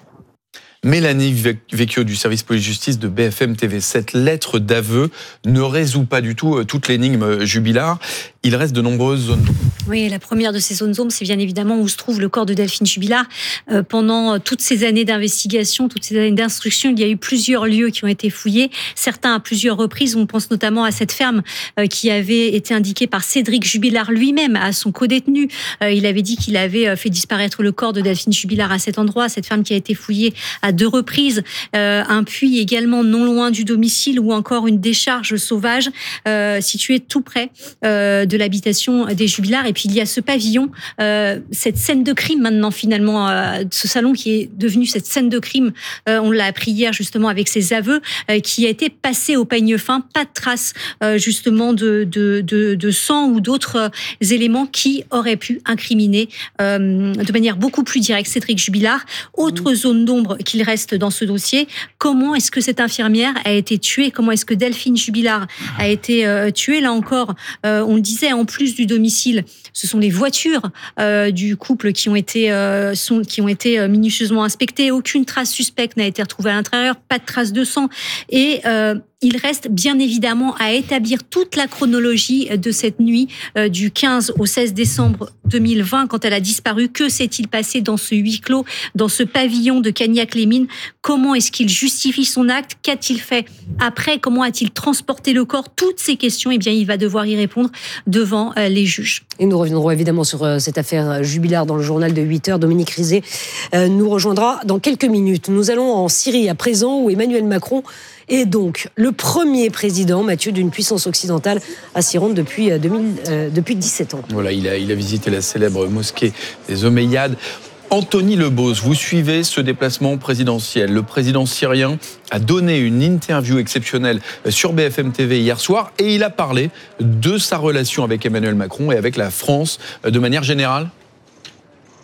Mélanie Vecchio du service police-justice de B F M T V. Cette lettre d'aveu ne résout pas du tout toute l'énigme Jubilard. Il reste de nombreuses zones d'ombre. Oui, la première de ces zones d'ombre, c'est bien évidemment où se trouve le corps de Delphine Jubilard. Euh, pendant toutes ces années d'investigation, toutes ces années d'instruction, il y a eu plusieurs lieux qui ont été fouillés, certains à plusieurs reprises. On pense notamment à cette ferme euh, qui avait été indiquée par Cédric Jubilard lui-même à son codétenu. Euh, il avait dit qu'il avait fait disparaître le corps de Delphine Jubilard à cet endroit, cette ferme qui a été fouillée à deux reprises, euh, un puits également non loin du domicile ou encore une décharge sauvage euh, située tout près euh, de l'habitation des Jubilards. Et puis il y a ce pavillon, euh, cette scène de crime maintenant finalement, euh, ce salon qui est devenu cette scène de crime, euh, on l'a appris hier justement avec ses aveux, euh, qui a été passé au peigne fin, pas de traces euh, justement de, de, de, de sang ou d'autres euh, éléments qui auraient pu incriminer euh, de manière beaucoup plus directe Cédric Jubilard. Autre mmh. zone d'ombre qu'il reste dans ce dossier, comment est-ce que cette infirmière a été tuée, comment est-ce que Delphine Jubilard a été euh, tuée, là encore, euh, on le disait, en plus du domicile, ce sont les voitures euh, du couple qui ont été, euh, sont, qui ont été minutieusement inspectées. Aucune trace suspecte n'a été retrouvée à l'intérieur, pas de trace de sang. Et euh, il reste bien évidemment à établir toute la chronologie de cette nuit euh, du quinze au seize décembre deux mille vingt, quand elle a disparu. Que s'est-il passé dans ce huis clos, dans ce pavillon de Cagnac-les-Mines? Comment est-ce qu'il justifie son acte? Qu'a-t-il fait après? Comment a-t-il transporté le corps? Toutes ces questions, eh bien, il va devoir y répondre devant euh, les juges. Et nous reviendrons évidemment sur euh, cette affaire Jubilard dans le journal de huit heures. Dominique Rizet euh, nous rejoindra dans quelques minutes. Nous allons en Syrie à présent, où Emmanuel Macron est donc le premier président, Mathieu, d'une puissance occidentale à s'y rendre depuis, deux mille, euh, depuis dix-sept ans. Voilà, il a, il a visité la célèbre mosquée des Omeyyades. Anthony Lebos, vous suivez ce déplacement présidentiel. Le président syrien a donné une interview exceptionnelle sur B F M T V hier soir et il a parlé de sa relation avec Emmanuel Macron et avec la France de manière générale.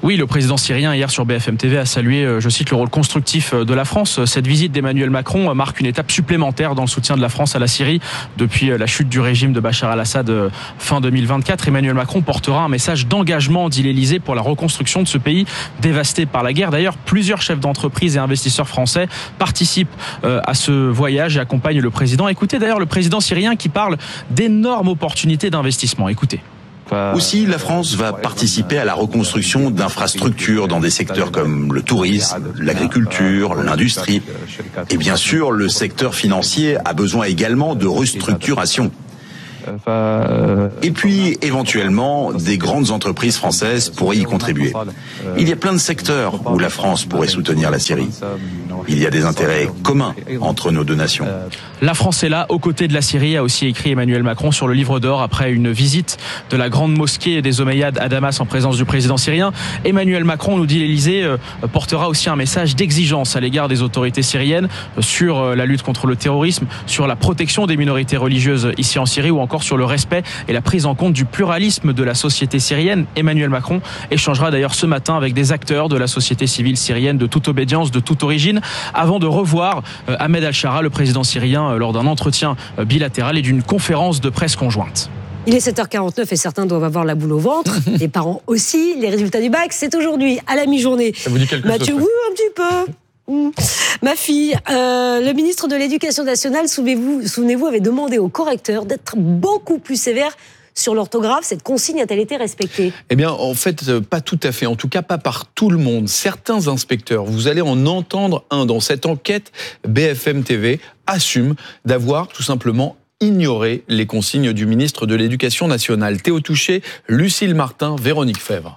Oui, le président syrien hier sur B F M T V a salué, je cite, le rôle constructif de la France. Cette visite d'Emmanuel Macron marque une étape supplémentaire dans le soutien de la France à la Syrie. Depuis la chute du régime de Bachar al-Assad fin deux mille vingt-quatre, Emmanuel Macron portera un message d'engagement, dit l'Élysée, pour la reconstruction de ce pays dévasté par la guerre. D'ailleurs, plusieurs chefs d'entreprise et investisseurs français participent à ce voyage et accompagnent le président. Écoutez d'ailleurs le président syrien qui parle d'énormes opportunités d'investissement. Écoutez. Aussi, la France va participer à la reconstruction d'infrastructures dans des secteurs comme le tourisme, l'agriculture, l'industrie. Et bien sûr, le secteur financier a besoin également de restructuration. Et puis, éventuellement, des grandes entreprises françaises pourraient y contribuer. Il y a plein de secteurs où la France pourrait soutenir la Syrie. Il y a des intérêts communs entre nos deux nations. La France est là, aux côtés de la Syrie, a aussi écrit Emmanuel Macron sur le livre d'or après une visite de la grande mosquée des Omeyyades à Damas en présence du président syrien. Emmanuel Macron, nous dit l'Élysée, portera aussi un message d'exigence à l'égard des autorités syriennes sur la lutte contre le terrorisme, sur la protection des minorités religieuses ici en Syrie ou encore sur le respect et la prise en compte du pluralisme de la société syrienne. Emmanuel Macron échangera d'ailleurs ce matin avec des acteurs de la société civile syrienne de toute obédience, de toute origine, avant de revoir Ahmed al-Shara, le président syrien, lors d'un entretien bilatéral et d'une conférence de presse conjointe. Il est sept heures quarante-neuf et certains doivent avoir la boule au ventre. Les parents aussi. Les résultats du bac, c'est aujourd'hui, à la mi-journée. Ça vous dit quelque Mathieu, chose? oui, un petit peu. Mmh. Ma fille, euh, le ministre de l'Éducation nationale, souvenez-vous, souvenez-vous, avait demandé aux correcteurs d'être beaucoup plus sévères sur l'orthographe. Cette consigne a-t-elle été respectée? Eh bien, en fait, pas tout à fait. En tout cas, pas par tout le monde. Certains inspecteurs, vous allez en entendre un dans cette enquête, B F M T V assume d'avoir tout simplement ignoré les consignes du ministre de l'Éducation nationale. Théo Touché, Lucille Martin, Véronique Fèvre.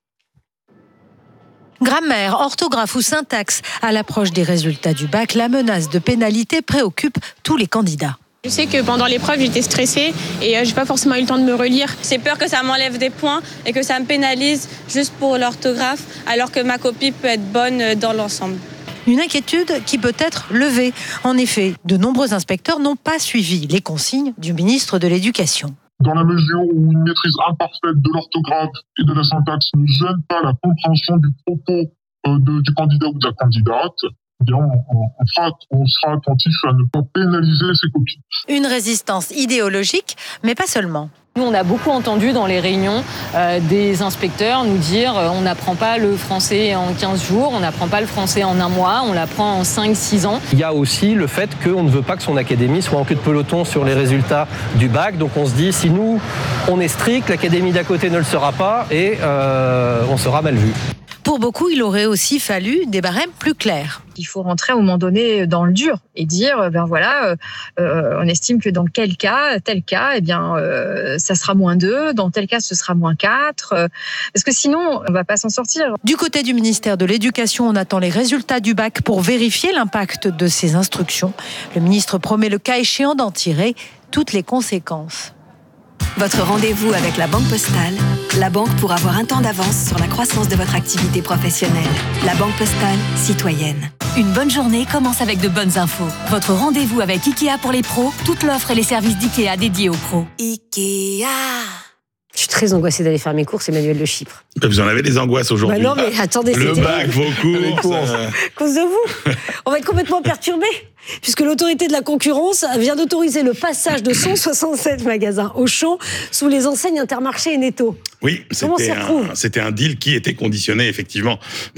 Grammaire, orthographe ou syntaxe, à l'approche des résultats du bac, la menace de pénalité préoccupe tous les candidats. Je sais que pendant l'épreuve, j'étais stressée et euh, j'ai pas forcément eu le temps de me relire. J'ai peur que ça m'enlève des points et que ça me pénalise juste pour l'orthographe, alors que ma copie peut être bonne dans l'ensemble. Une inquiétude qui peut être levée. En effet, de nombreux inspecteurs n'ont pas suivi les consignes du ministre de l'Éducation. Dans la mesure où une maîtrise imparfaite de l'orthographe et de la syntaxe ne gêne pas la compréhension du propos euh, de, du candidat ou de la candidate, eh bien, on, on, fera, on sera attentif à ne pas pénaliser ses copies. Une résistance idéologique, mais pas seulement. Nous, on a beaucoup entendu dans les réunions euh, des inspecteurs nous dire euh, on n'apprend pas le français en quinze jours, on n'apprend pas le français en un mois, on l'apprend en cinq six ans. Il y a aussi le fait qu'on ne veut pas que son académie soit en queue de peloton sur les résultats du bac. Donc on se dit, si nous, on est strict, l'académie d'à côté ne le sera pas et euh, on sera mal vu. Pour beaucoup, il aurait aussi fallu des barèmes plus clairs. Il faut rentrer à un moment donné dans le dur et dire, ben voilà, euh, on estime que dans quel cas, tel cas, eh bien, euh, ça sera moins deux, dans tel cas, ce sera moins quatre, euh, parce que sinon, on va pas s'en sortir. Du côté du ministère de l'Éducation, on attend les résultats du bac pour vérifier l'impact de ces instructions. Le ministre promet le cas échéant d'en tirer toutes les conséquences. Votre rendez-vous avec la Banque Postale, la banque pour avoir un temps d'avance sur la croissance de votre activité professionnelle. La Banque Postale, citoyenne. Une bonne journée commence avec de bonnes infos. Votre rendez-vous avec Ikea pour les pros, toute l'offre et les services d'Ikea dédiés aux pros. Ikea. Je suis très angoissée d'aller faire mes courses, Emmanuel Le Chypre. Vous en avez des angoisses aujourd'hui. Bah non, mais attendez, le c'est bac, vos courses. À cause de vous. On va être complètement perturbés, puisque l'autorité de la concurrence vient d'autoriser le passage de cent soixante-sept magasins Auchan sous les enseignes Intermarché et Netto. Oui, c'était un, c'était un deal qui était conditionné effectivement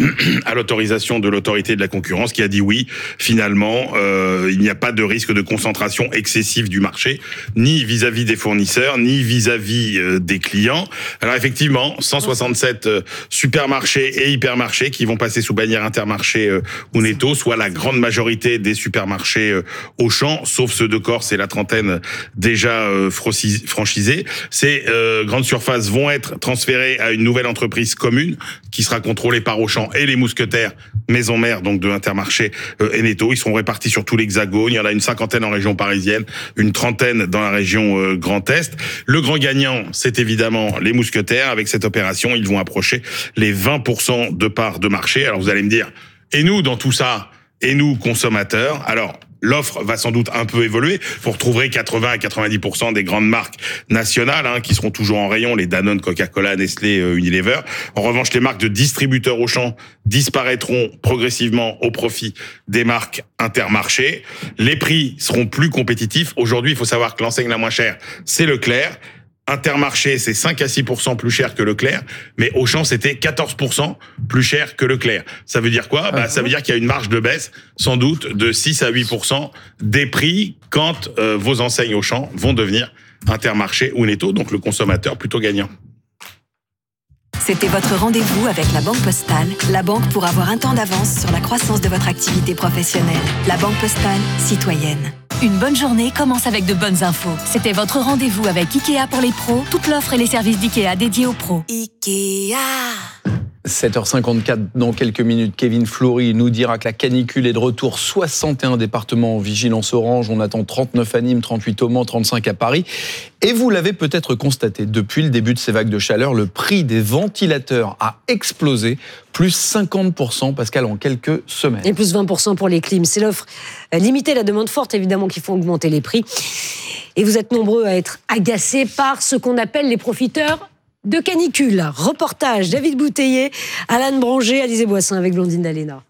à l'autorisation de l'autorité de la concurrence qui a dit oui, finalement, euh, il n'y a pas de risque de concentration excessive du marché, ni vis-à-vis des fournisseurs, ni vis-à-vis euh, des clients. Alors effectivement, cent soixante-sept euh, supermarchés et hypermarchés qui vont passer sous bannière Intermarché euh, ou Netto, soit la grande majorité des supermarchés euh, Auchan, sauf ceux de Corse et la trentaine déjà euh, franchisés. Ces euh, grandes surfaces vont être transférées à une nouvelle entreprise commune qui sera contrôlée par Auchan et les mousquetaires, maison mère donc de Intermarché euh, et Netto. Ils seront répartis sur tout l'Hexagone. Il y en a une cinquantaine en région parisienne, une trentaine dans la région euh, Grand Est. Le grand gagnant, c'est évidemment les mousquetaires. Avec cette opération, ils vont approcher les vingt pour cent de parts de marché. Alors vous allez me dire, et nous dans tout ça, et nous consommateurs? Alors l'offre va sans doute un peu évoluer. Vous retrouverez quatre-vingts à quatre-vingt-dix pour cent des grandes marques nationales hein, qui seront toujours en rayon, les Danone, Coca-Cola, Nestlé, euh, Unilever. En revanche, les marques de distributeurs Auchan disparaîtront progressivement au profit des marques Intermarché. Les prix seront plus compétitifs. Aujourd'hui, il faut savoir que l'enseigne la moins chère, c'est Leclerc. Intermarché, c'est cinq à six pour cent plus cher que Leclerc, mais Auchan, c'était quatorze pour cent plus cher que Leclerc. Ça veut dire quoi ? Bah, ça veut dire qu'il y a une marge de baisse, sans doute, de six à huit pour cent des prix quand euh, vos enseignes Auchan vont devenir Intermarché ou Netto, donc le consommateur plutôt gagnant. C'était votre rendez-vous avec la Banque Postale, la banque pour avoir un temps d'avance sur la croissance de votre activité professionnelle. La Banque Postale, citoyenne. Une bonne journée commence avec de bonnes infos. C'était votre rendez-vous avec Ikea pour les pros. Toute l'offre et les services d'Ikea dédiés aux pros. Ikea. sept heures cinquante-quatre, dans quelques minutes, Kevin Flory nous dira que la canicule est de retour. soixante et un départements en vigilance orange. On attend trente-neuf à Nîmes, trente-huit au Mans, trente-cinq à Paris. Et vous l'avez peut-être constaté, depuis le début de ces vagues de chaleur, le prix des ventilateurs a explosé. Plus cinquante pour cent, Pascal, en quelques semaines. Et plus vingt pour cent pour les clims. C'est l'offre limitée, la demande forte, évidemment, qui font augmenter les prix. Et vous êtes nombreux à être agacés par ce qu'on appelle les profiteurs de canicule. Reportage David Bouteiller, Alan Branger, Alizé Boissin avec Blandine Dalena.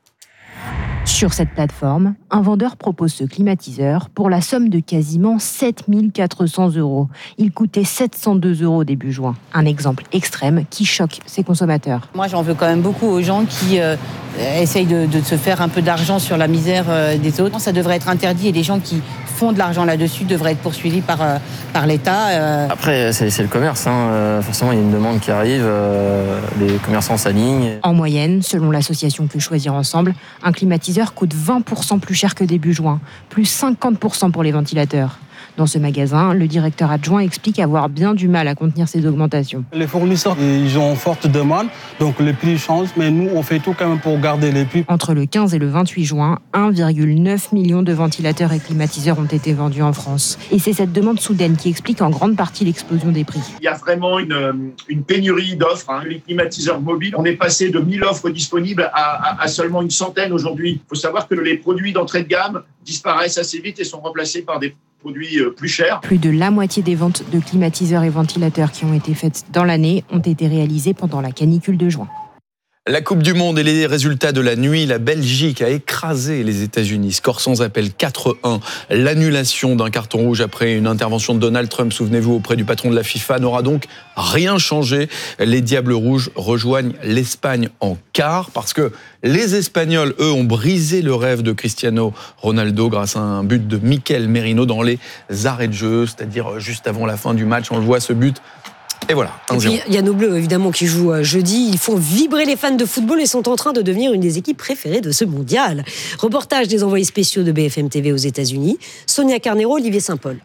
Sur cette plateforme, un vendeur propose ce climatiseur pour la somme de quasiment sept mille quatre cents euros. Il coûtait sept cent deux euros début juin. Un exemple extrême qui choque ses consommateurs. Moi, j'en veux quand même beaucoup aux gens qui euh, essayent de, de se faire un peu d'argent sur la misère euh, des autres. Ça devrait être interdit et les gens qui font de l'argent là-dessus devraient être poursuivis par, euh, par l'État. Euh. Après, c'est, c'est le commerce. Hein. Euh, forcément, il y a une demande qui arrive. Euh, les commerçants s'alignent. En moyenne, selon l'association Que Choisir Ensemble, un climatiseur coûte vingt pour cent plus cher que début juin, plus cinquante pour cent pour les ventilateurs. Dans ce magasin, le directeur adjoint explique avoir bien du mal à contenir ces augmentations. Les fournisseurs, ils ont forte demande, donc les prix changent, mais nous, on fait tout quand même pour garder les prix. Entre le quinze et le vingt-huit juin, un virgule neuf million de ventilateurs et climatiseurs ont été vendus en France. Et c'est cette demande soudaine qui explique en grande partie l'explosion des prix. Il y a vraiment une, une pénurie d'offres. Hein. Les climatiseurs mobiles, on est passé de mille offres disponibles à, à, à seulement une centaine aujourd'hui. Il faut savoir que les produits d'entrée de gamme disparaissent assez vite et sont remplacés par des produits plus chers. Plus de la moitié des ventes de climatiseurs et ventilateurs qui ont été faites dans l'année ont été réalisées pendant la canicule de juin. La Coupe du Monde et les résultats de la nuit, la Belgique a écrasé les États-Unis. Score sans appel quatre un. L'annulation d'un carton rouge après une intervention de Donald Trump, souvenez-vous, auprès du patron de la FIFA, n'aura donc rien changé. Les Diables Rouges rejoignent l'Espagne en quart parce que les Espagnols, eux, ont brisé le rêve de Cristiano Ronaldo grâce à un but de Mikel Merino dans les arrêts de jeu, c'est-à-dire juste avant la fin du match. On le voit, ce but. Et voilà, un zéro. Et puis, il y a nos Bleus, évidemment, qui jouent jeudi. Ils font vibrer les fans de football et sont en train de devenir une des équipes préférées de ce mondial. Reportage des envoyés spéciaux de B F M T V aux États-Unis. Sonia Carnero, Olivier Saint-Paul.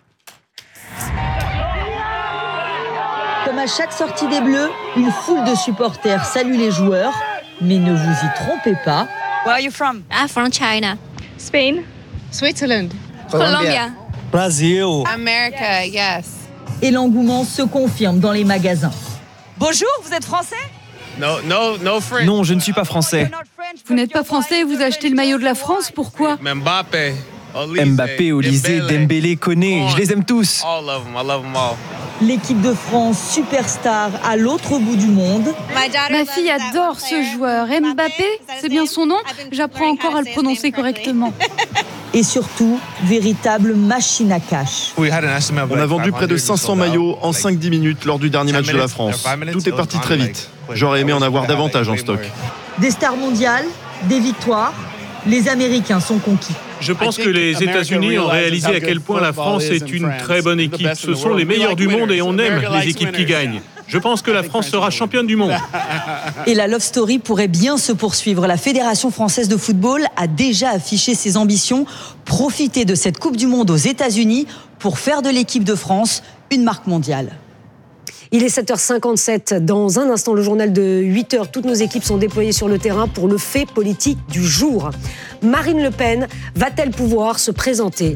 Comme à chaque sortie des Bleus, une foule de supporters salue les joueurs. Mais ne vous y trompez pas. Where are you from? I'm from China. Spain. Switzerland. Colombia. Brazil. America, yes. Et l'engouement se confirme dans les magasins. Bonjour, vous êtes français? No, no, no French. Non, je ne suis pas français. Vous n'êtes pas français et vous achetez le maillot de la France, pourquoi? Mbappé, Mbappé, Olysée, Dembélé, Koné, je les aime tous. All of them, I love them all. L'équipe de France, superstar à l'autre bout du monde. Ma fille adore ce joueur. Mbappé, c'est bien son nom? J'apprends encore à le prononcer correctement. Et surtout, véritable machine à cash. On a vendu près de cinq cents maillots en cinq à dix minutes lors du dernier match de la France. Tout est parti très vite. J'aurais aimé en avoir davantage en stock. Des stars mondiales, des victoires, les Américains sont conquis. Je pense que les États-Unis ont réalisé à quel point la France est une très bonne équipe. Ce sont les meilleurs du monde et on aime les équipes qui gagnent. Je pense que la France sera championne du monde. Et la love story pourrait bien se poursuivre. La Fédération française de football a déjà affiché ses ambitions. Profiter de cette Coupe du Monde aux États-Unis pour faire de l'équipe de France une marque mondiale. Il est sept heures cinquante-sept. Dans un instant, le journal de huit heures. Toutes nos équipes sont déployées sur le terrain pour le fait politique du jour. Marine Le Pen va-t-elle pouvoir se présenter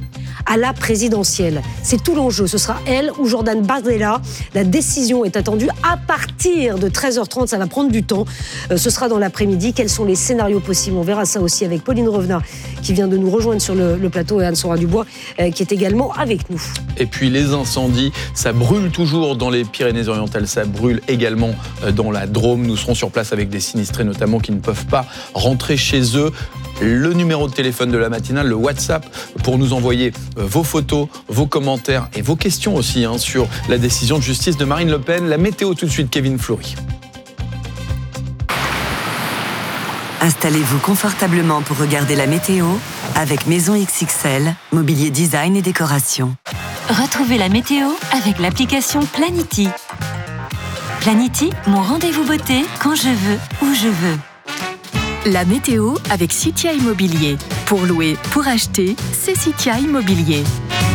à la présidentielle. C'est tout l'enjeu. Ce sera elle ou Jordan Bardella. La décision est attendue à partir de treize heures trente. Ça va prendre du temps. Euh, ce sera dans l'après-midi. Quels sont les scénarios possibles? On verra ça aussi avec Pauline Revenat qui vient de nous rejoindre sur le, le plateau et Anne-Sora Dubois euh, qui est également avec nous. Et puis les incendies, ça brûle toujours dans les Pyrénées-Orientales, ça brûle également dans la Drôme. Nous serons sur place avec des sinistrés notamment qui ne peuvent pas rentrer chez eux. Le numéro de téléphone de la matinale, le WhatsApp, pour nous envoyer vos photos, vos commentaires et vos questions aussi hein, sur la décision de justice de Marine Le Pen. La météo tout de suite, Kevin Fleury. Installez-vous confortablement pour regarder la météo avec Maison X X L, mobilier design et décoration. Retrouvez la météo avec l'application Planity. Planity, mon rendez-vous beauté quand je veux, où je veux. La météo avec Citia Immobilier. Pour louer, pour acheter, c'est Citia Immobilier.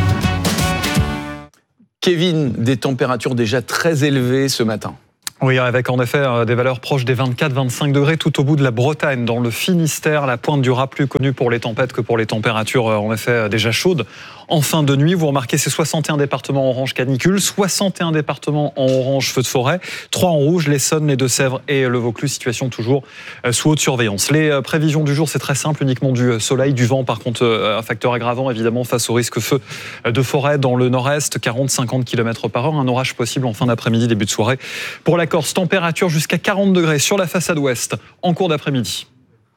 Kevin, des températures déjà très élevées ce matin. Oui, avec en effet des valeurs proches des vingt-quatre à vingt-cinq degrés tout au bout de la Bretagne, dans le Finistère. La pointe du Raz plus connue pour les tempêtes que pour les températures en effet déjà chaudes. En fin de nuit, vous remarquez ces soixante et un départements orange canicule, soixante et un départements en orange feu de forêt, trois en rouge, l'Essonne, les Deux-Sèvres et le Vaucluse, situation toujours sous haute surveillance. Les prévisions du jour, c'est très simple, uniquement du soleil, du vent, par contre un facteur aggravant évidemment face au risque feu de forêt dans le nord-est, quarante à cinquante kilomètres par heure, un orage possible en fin d'après-midi, début de soirée. Pour la Corse, température jusqu'à quarante degrés sur la façade ouest en cours d'après-midi.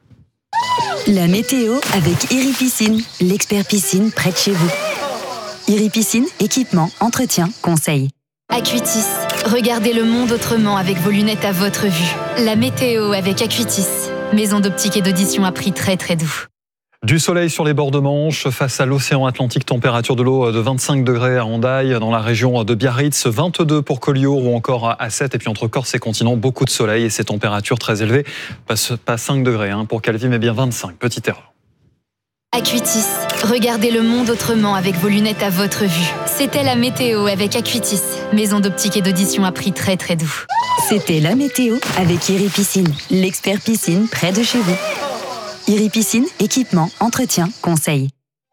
La météo avec Iri Piscine, l'expert piscine près de chez vous. Iri Piscine, équipement, entretien, conseil. Acuitis, regardez le monde autrement avec vos lunettes à votre vue. La météo avec Acuitis, maison d'optique et d'audition à prix très très doux. Du soleil sur les bords de Manche, face à l'océan Atlantique, température de l'eau de vingt-cinq degrés à Hendaye, dans la région de Biarritz, vingt-deux pour Collioure ou encore à Sète, et puis entre Corse et continent, beaucoup de soleil et ces températures très élevées, pas, pas cinq degrés hein, pour Calvi, mais bien vingt-cinq, petite erreur. Acuitis, regardez le monde autrement avec vos lunettes à votre vue. C'était la météo avec Acuitis, maison d'optique et d'audition à prix très très doux. C'était la météo avec Iri Piscine, l'expert piscine près de chez vous. Iri Piscine, équipement, entretien, conseil.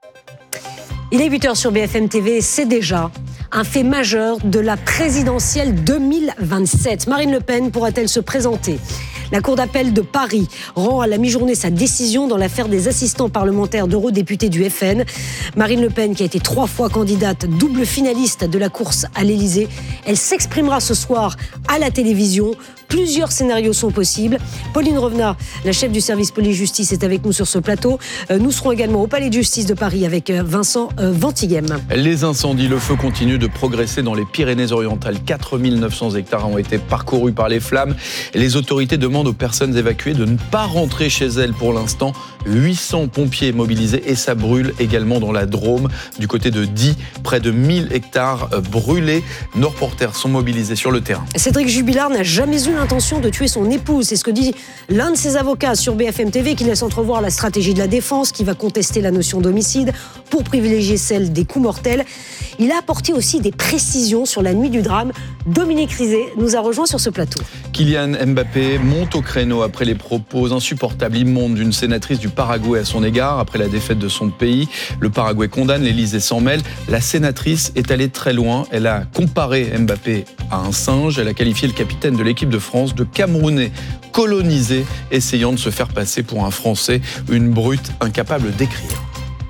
Il est huit heures sur B F M T V, c'est déjà un fait majeur de la présidentielle deux mille vingt-sept. Marine Le Pen pourra-t-elle se présenter ? La Cour d'appel de Paris rend à la mi-journée sa décision dans l'affaire des assistants parlementaires d'eurodéputés du F N. Marine Le Pen, qui a été trois fois candidate, double finaliste de la course à l'Élysée, elle s'exprimera ce soir à la télévision. Plusieurs scénarios sont possibles. Pauline Revenat, la chef du service police-justice, est avec nous sur ce plateau. Nous serons également au Palais de justice de Paris avec Vincent Ventiguem. Les incendies, le feu continue de progresser dans les Pyrénées-Orientales. quatre mille neuf cents hectares ont été parcourus par les flammes. Les autorités demandent aux personnes évacuées de ne pas rentrer chez elles pour l'instant. huit cents pompiers mobilisés et ça brûle également dans la Drôme. Du côté de Die, près de mille hectares brûlés. Nos reporters sont mobilisés sur le terrain. Cédric Jubilard n'a jamais eu l'intention de tuer son épouse. C'est ce que dit l'un de ses avocats sur B F M T V, qui laisse entrevoir la stratégie de la défense, qui va contester la notion d'homicide pour privilégier celle des coups mortels. Il a apporté aussi des précisions sur la nuit du drame. Dominique Rizet nous a rejoint sur ce plateau. Kylian Mbappé monte au créneau après les propos insupportables, immondes d'une sénatrice du Paraguay à son égard, après la défaite de son pays. Le Paraguay condamne, l'Élysée s'en mêle. La sénatrice est allée très loin. Elle a comparé Mbappé à un singe. Elle a qualifié le capitaine de l'équipe de France de Camerounais colonisé, essayant de se faire passer pour un Français, une brute incapable d'écrire.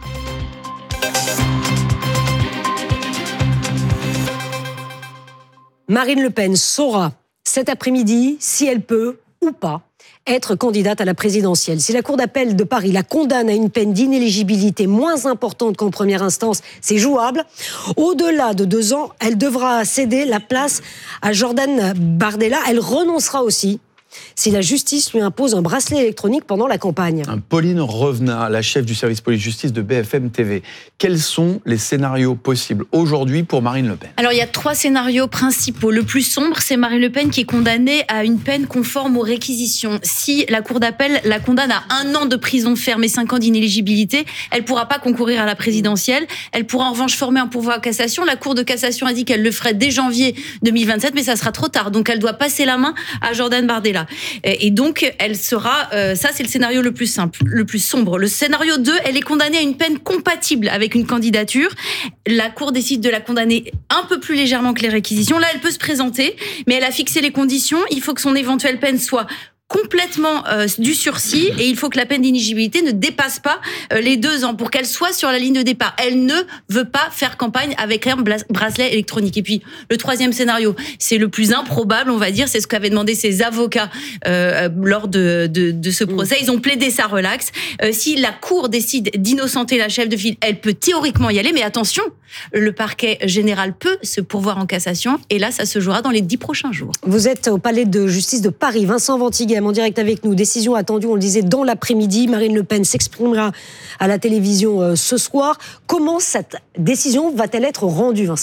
Marine Le Pen saura cet après-midi si elle peut ou pas être candidate à la présidentielle. Si la Cour d'appel de Paris la condamne à une peine d'inéligibilité moins importante qu'en première instance, c'est jouable. Au-delà de deux ans, elle devra céder la place à Jordan Bardella. Elle renoncera aussi si la justice lui impose un bracelet électronique pendant la campagne. Pauline Revenat, la chef du service police-justice de B F M T V. Quels sont les scénarios possibles aujourd'hui pour Marine Le Pen ? Alors, il y a trois scénarios principaux. Le plus sombre, c'est Marine Le Pen qui est condamnée à une peine conforme aux réquisitions. Si la Cour d'appel la condamne à un an de prison ferme et cinq ans d'inéligibilité, elle ne pourra pas concourir à la présidentielle. Elle pourra en revanche former un pourvoi à cassation. La Cour de cassation a dit qu'elle le ferait dès janvier deux mille vingt-sept, mais ça sera trop tard. Donc, elle doit passer la main à Jordan Bardella. Et donc, elle sera, euh, ça c'est le scénario le plus simple, le plus sombre. Le scénario deux, elle est condamnée à une peine compatible avec une candidature. La Cour décide de la condamner un peu plus légèrement que les réquisitions. Là, elle peut se présenter, mais elle a fixé les conditions. Il faut que son éventuelle peine soit complètement euh, du sursis et il faut que la peine d'inéligibilité ne dépasse pas euh, les deux ans pour qu'elle soit sur la ligne de départ. Elle ne veut pas faire campagne avec un bracelet électronique. Et puis le troisième scénario, c'est le plus improbable, on va dire, c'est ce qu'avaient demandé ses avocats euh, lors de, de, de ce procès. Ils ont plaidé ça relax. Euh, si la Cour décide d'innocenter la chef de file, elle peut théoriquement y aller, mais attention, le parquet général peut se pourvoir en cassation et là, ça se jouera dans les dix prochains jours. Vous êtes au palais de justice de Paris. Vincent Ventiguem en direct avec nous. Décision attendue, on le disait, dans l'après-midi. Marine Le Pen s'exprimera à la télévision euh, ce soir. Comment cette décision va-t-elle être rendue, Vincent ?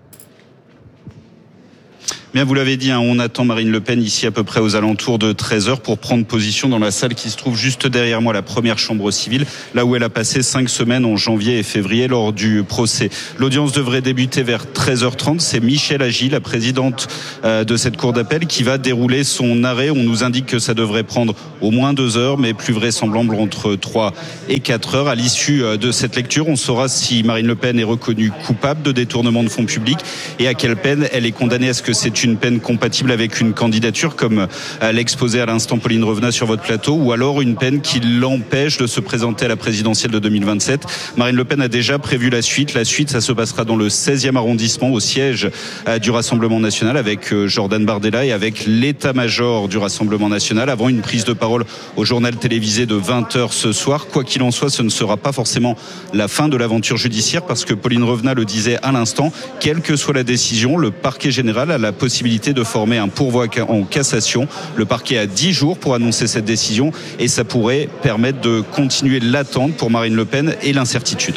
Bien, vous l'avez dit, hein, on attend Marine Le Pen ici à peu près aux alentours de treize heures pour prendre position dans la salle qui se trouve juste derrière moi, la première chambre civile, là où elle a passé cinq semaines en janvier et février lors du procès. L'audience devrait débuter vers treize heures trente. C'est Michèle Agy, la présidente euh, de cette cour d'appel, qui va dérouler son arrêt. On nous indique que ça devrait prendre au moins deux heures, mais plus vraisemblable entre trois et quatre heures. À l'issue de cette lecture, on saura si Marine Le Pen est reconnue coupable de détournement de fonds publics et à quelle peine elle est condamnée. Est-ce que c'est une une peine compatible avec une candidature, comme l'exposait à l'instant Pauline Revenat sur votre plateau, ou alors une peine qui l'empêche de se présenter à la présidentielle de deux mille vingt-sept. Marine Le Pen a déjà prévu la suite. La suite, ça se passera dans le seizième arrondissement, au siège du Rassemblement national, avec Jordan Bardella et avec l'état-major du Rassemblement national, avant une prise de parole au journal télévisé de vingt heures ce soir. Quoi qu'il en soit, ce ne sera pas forcément la fin de l'aventure judiciaire, parce que Pauline Revenat le disait à l'instant, quelle que soit la décision, le parquet général a la possibilité de former un pourvoi en cassation. Le parquet a dix jours pour annoncer cette décision et ça pourrait permettre de continuer l'attente pour Marine Le Pen et l'incertitude.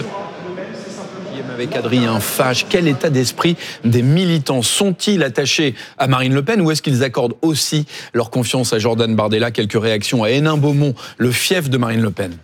Avec Adrien Fage, quel état d'esprit des militants? Sont-ils attachés à Marine Le Pen ou est-ce qu'ils accordent aussi leur confiance à Jordan Bardella? Quelques réactions à Hénin-Beaumont, le fief de Marine Le Pen.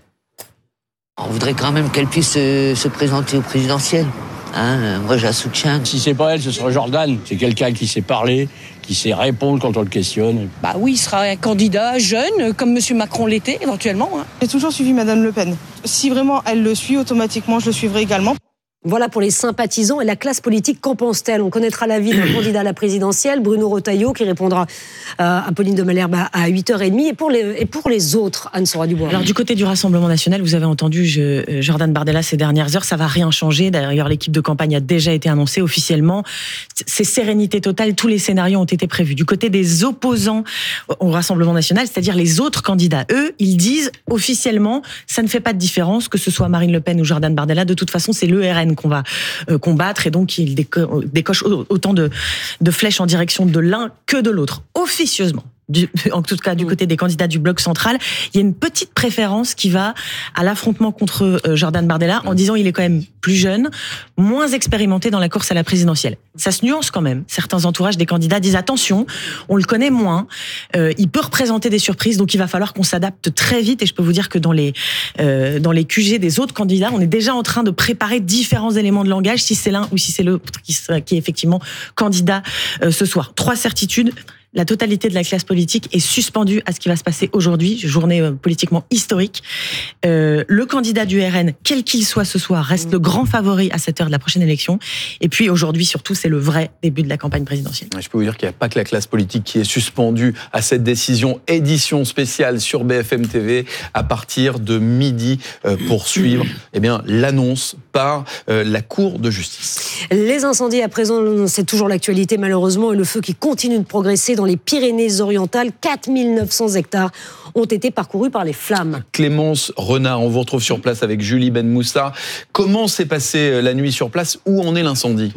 On voudrait quand même qu'elle puisse se, se présenter au présidentiel. Hein, moi, je la soutiens. Si c'est pas elle, ce sera Jordan. C'est quelqu'un qui sait parler, qui sait répondre quand on le questionne. Bah oui, il sera un candidat jeune, comme M. Macron l'était, éventuellement. Hein. J'ai toujours suivi Madame Le Pen. Si vraiment elle le suit, automatiquement, je le suivrai également. Voilà pour les sympathisants et la classe politique, qu'en pense-t-elle? On connaîtra l'avis d'un candidat à la présidentielle, Bruno Retailleau, qui répondra à Pauline de Malherbe à huit heures trente. Et pour les, et pour les autres, Anne-Sora Dubois. Alors du côté du Rassemblement national, vous avez entendu je, Jordan Bardella ces dernières heures, ça va rien changer. D'ailleurs, l'équipe de campagne a déjà été annoncée officiellement. C'est sérénité totale, tous les scénarios ont été prévus. Du côté des opposants au Rassemblement national, c'est-à-dire les autres candidats, eux, ils disent officiellement, ça ne fait pas de différence que ce soit Marine Le Pen ou Jordan Bardella. De toute façon, c'est l'E R N qu'on va euh, combattre et donc il déco- décoche autant de, de flèches en direction de l'un que de l'autre, officieusement. Du, en tout cas, du côté des candidats du bloc central, il y a une petite préférence qui va à l'affrontement contre euh, Jordan Bardella en disant il est quand même plus jeune, moins expérimenté dans la course à la présidentielle. Ça se nuance quand même. Certains entourages des candidats disent attention, on le connaît moins, euh, il peut représenter des surprises, donc il va falloir qu'on s'adapte très vite. Et je peux vous dire que dans les euh, dans les Q G des autres candidats, on est déjà en train de préparer différents éléments de langage, si c'est l'un ou si c'est l'autre qui, qui est effectivement candidat euh, ce soir. Trois certitudes. La totalité de la classe politique est suspendue à ce qui va se passer aujourd'hui, journée euh, politiquement historique. Euh, le candidat du R N, quel qu'il soit ce soir, reste le grand favori à cette heure de la prochaine élection. Et puis aujourd'hui, surtout, c'est le vrai début de la campagne présidentielle. Je peux vous dire qu'il n'y a pas que la classe politique qui est suspendue à cette décision. Édition spéciale sur B F M T V à partir de midi euh, pour suivre eh bien, l'annonce par euh, la Cour de justice. Les incendies, à présent, c'est toujours l'actualité malheureusement, et le feu qui continue de progresser dans les Pyrénées-Orientales. quatre mille neuf cents hectares ont été parcourus par les flammes. Clémence Renard, on vous retrouve sur place avec Julie Ben Moussa. Comment s'est passée la nuit sur place? Où en est l'incendie?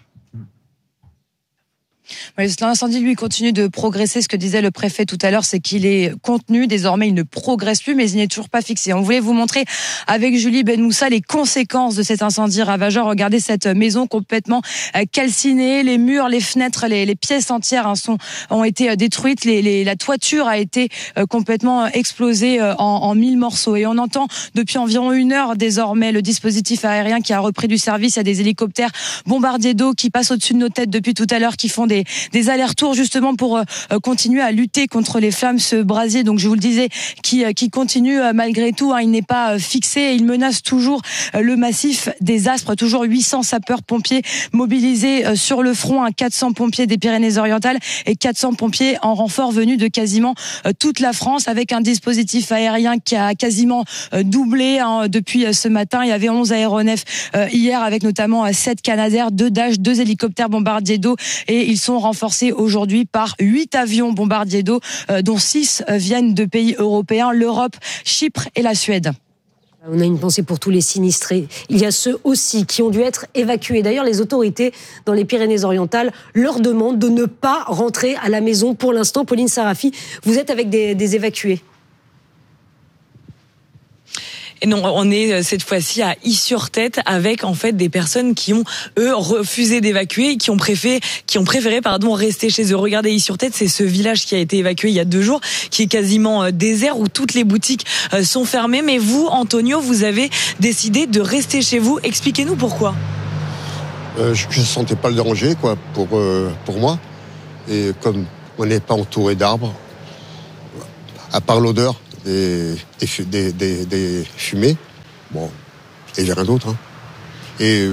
L'incendie, lui, continue de progresser. Ce que disait le préfet tout à l'heure, c'est qu'il est contenu. Désormais, il ne progresse plus, mais il n'est toujours pas fixé. On voulait vous montrer avec Julie Ben Moussa les conséquences de cet incendie ravageur. Regardez cette maison complètement calcinée. Les murs, les fenêtres, les, les pièces entières hein, sont, ont été détruites. Les, les, la toiture a été complètement explosée en, en mille morceaux. Et on entend depuis environ une heure désormais le dispositif aérien qui a repris du service. Il y a des hélicoptères bombardiers d'eau qui passent au-dessus de nos têtes depuis tout à l'heure, qui font des des, des allers-retours justement pour euh, continuer à lutter contre les flammes, ce brasier, donc je vous le disais, qui, qui continue euh, malgré tout, hein, il n'est pas euh, fixé et il menace toujours euh, le massif des Aspres, toujours huit cents sapeurs-pompiers mobilisés euh, sur le front, hein, quatre cents pompiers des Pyrénées-Orientales et quatre cents pompiers en renfort venus de quasiment euh, toute la France, avec un dispositif aérien qui a quasiment euh, doublé hein, depuis euh, ce matin. Il y avait onze aéronefs euh, hier, avec notamment euh, sept Canadair, deux Dash, deux hélicoptères bombardiers d'eau, et ils sont renforcés aujourd'hui par huit avions bombardiers d'eau, euh, dont six euh, viennent de pays européens, l'Europe, Chypre et la Suède. On a une pensée pour tous les sinistrés. Il y a ceux aussi qui ont dû être évacués. D'ailleurs, les autorités dans les Pyrénées-Orientales leur demandent de ne pas rentrer à la maison pour l'instant. Pauline Sarafi, vous êtes avec des, des évacués. Et non, on est cette fois-ci à Is-sur-Tête avec en fait des personnes qui ont eux refusé d'évacuer et qui ont préféré, qui ont préféré pardon rester chez eux. Regardez, Is-sur-Tête, c'est ce village qui a été évacué il y a deux jours, qui est quasiment désert, où toutes les boutiques sont fermées. Mais vous, Antonio, vous avez décidé de rester chez vous. Expliquez-nous pourquoi. Euh, je ne sentais pas le danger, quoi, pour euh, pour moi. Et comme on n'est pas entouré d'arbres, à part l'odeur Des, des, des, des fumées, bon, il n'y avait rien d'autre. Hein. Et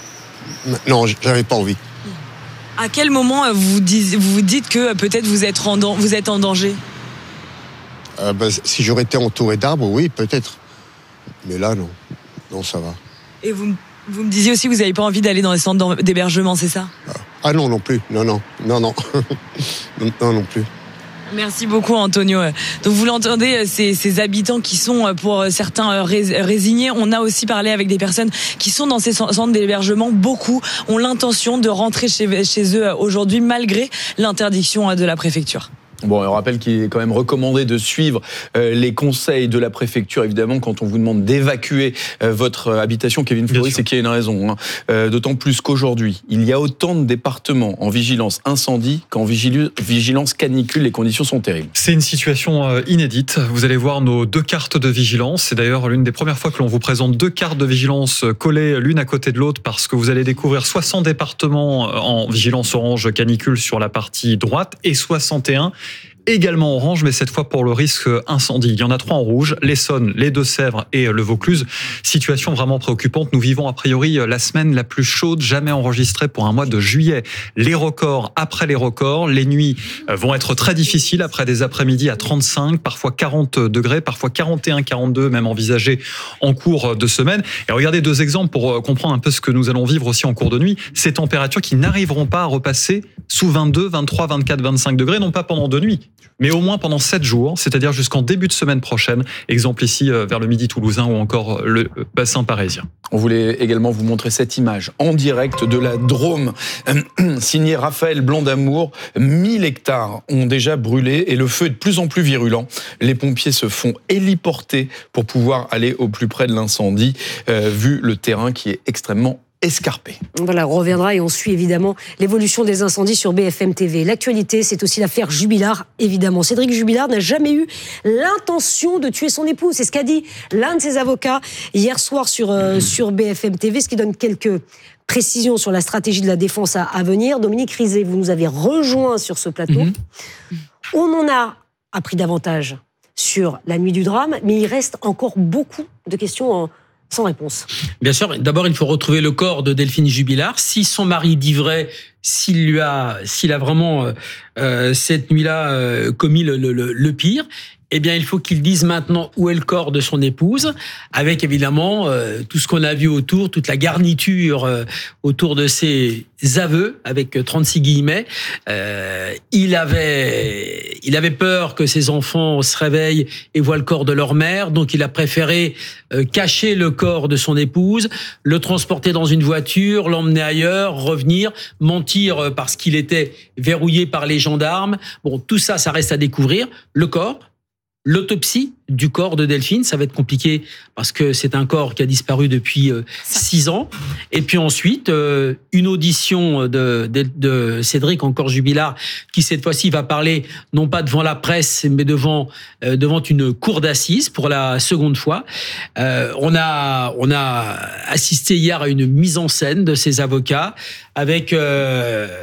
non, j'avais pas envie. À quel moment vous dites, vous dites que peut-être vous êtes en, vous êtes en danger? euh, ben, Si j'aurais été entouré d'arbres, oui, peut-être. Mais là, non. Non, ça va. Et vous, vous me disiez aussi que vous n'avez pas envie d'aller dans les centres d'hébergement, c'est ça? Ah non, non plus. Non, non, non, non. non, non plus. Merci beaucoup, Antonio. Donc vous l'entendez, ces, ces habitants qui sont pour certains résignés. On a aussi parlé avec des personnes qui sont dans ces centres d'hébergement. Beaucoup ont l'intention de rentrer chez, chez eux aujourd'hui malgré l'interdiction de la préfecture. Bon, on rappelle qu'il est quand même recommandé de suivre euh, les conseils de la préfecture, évidemment, quand on vous demande d'évacuer euh, votre habitation. Kevin Fleury, c'est qu'il y a une raison. Hein. Euh, d'autant plus qu'aujourd'hui, il y a autant de départements en vigilance incendie qu'en vigilance canicule. Les conditions sont terribles. C'est une situation euh, inédite. Vous allez voir nos deux cartes de vigilance. C'est d'ailleurs l'une des premières fois que l'on vous présente deux cartes de vigilance collées l'une à côté de l'autre, parce que vous allez découvrir soixante départements en vigilance orange canicule sur la partie droite et soixante et un également orange, mais cette fois pour le risque incendie. Il y en a trois en rouge, l'Essonne, les Deux-Sèvres et le Vaucluse. Situation vraiment préoccupante. Nous vivons a priori la semaine la plus chaude jamais enregistrée pour un mois de juillet. Les records après les records. Les nuits vont être très difficiles après des après-midi à trente-cinq, parfois quarante degrés, parfois quarante et un, quarante-deux, même envisagés en cours de semaine. Et regardez deux exemples pour comprendre un peu ce que nous allons vivre aussi en cours de nuit. Ces températures qui n'arriveront pas à repasser sous vingt-deux, vingt-trois, vingt-quatre, vingt-cinq degrés, non pas pendant deux nuits, mais au moins pendant sept jours, c'est-à-dire jusqu'en début de semaine prochaine. Exemple ici vers le Midi toulousain ou encore le bassin parisien. On voulait également vous montrer cette image en direct de la Drôme, signée Raphaël Blanc d'Amour. mille hectares ont déjà brûlé et le feu est de plus en plus virulent. Les pompiers se font héliporter pour pouvoir aller au plus près de l'incendie, euh, vu le terrain qui est extrêmement escarpé. Voilà, on reviendra et on suit évidemment l'évolution des incendies sur B F M T V. L'actualité, c'est aussi l'affaire Jubilard, évidemment. Cédric Jubilard n'a jamais eu l'intention de tuer son épouse. C'est ce qu'a dit l'un de ses avocats hier soir sur, euh, sur B F M T V, ce qui donne quelques précisions sur la stratégie de la défense à, à venir. Dominique Rizet, vous nous avez rejoint sur ce plateau. Mm-hmm. On en a appris davantage sur la nuit du drame, mais il reste encore beaucoup de questions en sans réponse. Bien sûr. D'abord, il faut retrouver le corps de Delphine Jubilard. Si son mari dit vrai, s'il lui a, s'il a vraiment euh, cette nuit-là euh, commis le, le, le pire, eh bien, il faut qu'il dise maintenant où est le corps de son épouse, avec évidemment euh, tout ce qu'on a vu autour, toute la garniture euh, autour de ses aveux, avec trente-six guillemets. Euh, il avait, il avait peur que ses enfants se réveillent et voient le corps de leur mère, donc il a préféré euh, cacher le corps de son épouse, le transporter dans une voiture, l'emmener ailleurs, revenir, mentir parce qu'il était verrouillé par les gendarmes. Bon, tout ça, ça reste à découvrir. Le corps. L'autopsie du corps de Delphine, ça va être compliqué parce que c'est un corps qui a disparu depuis euh, six ans. Et puis ensuite, euh, une audition de, de, de Cédric encore Jubilard, qui cette fois-ci va parler non pas devant la presse, mais devant euh, devant une cour d'assises pour la seconde fois. Euh, on a on a assisté hier à une mise en scène de ses avocats avec euh,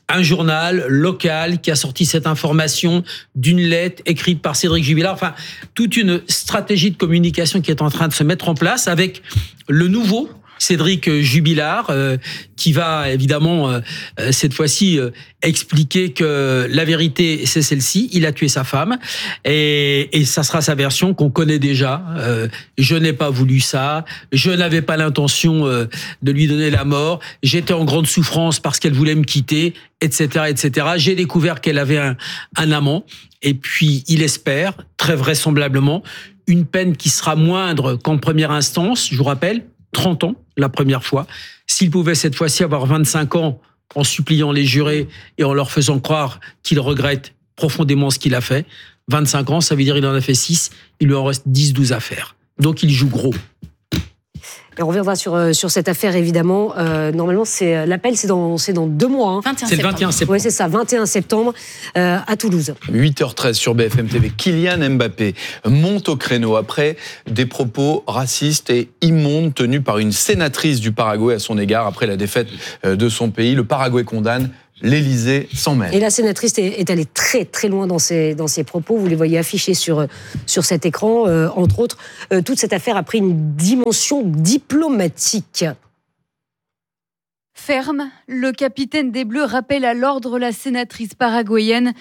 un journal local qui a sorti cette information d'une lettre écrite par Cédric Jubilard. Enfin, toute une stratégie de communication qui est en train de se mettre en place avec le nouveau Cédric Jubilard, euh, qui va évidemment euh, cette fois-ci euh, expliquer que la vérité c'est celle-ci, il a tué sa femme, et, et ça sera sa version qu'on connaît déjà. Euh, je n'ai pas voulu ça, je n'avais pas l'intention euh, de lui donner la mort, j'étais en grande souffrance parce qu'elle voulait me quitter, et cetera, et cetera. J'ai découvert qu'elle avait un, un amant, et puis il espère, très vraisemblablement, une peine qui sera moindre qu'en première instance, je vous rappelle, trente ans la première fois. S'il pouvait cette fois-ci avoir vingt-cinq ans en suppliant les jurés et en leur faisant croire qu'il regrette profondément ce qu'il a fait, vingt-cinq ans, ça veut dire qu'il en a fait six, il lui en reste dix douze à faire. Donc il joue gros. Et on reviendra sur, sur cette affaire, évidemment. Euh, normalement, c'est, l'appel, c'est dans, c'est dans deux mois. Hein. C'est le vingt et un septembre. Oui, c'est ça, vingt et un septembre euh, à Toulouse. huit heures treize sur B F M T V. Kylian Mbappé monte au créneau après des propos racistes et immondes tenus par une sénatrice du Paraguay à son égard après la défaite de son pays. Le Paraguay condamne. L'Élysée s'en mêle. Et la sénatrice est, est allée très très loin dans ses, dans ses propos. Vous les voyez affichés sur, sur cet écran. Euh, entre autres, euh, toute cette affaire a pris une dimension diplomatique. Ferme, le capitaine des Bleus rappelle à l'ordre la sénatrice paraguayenne.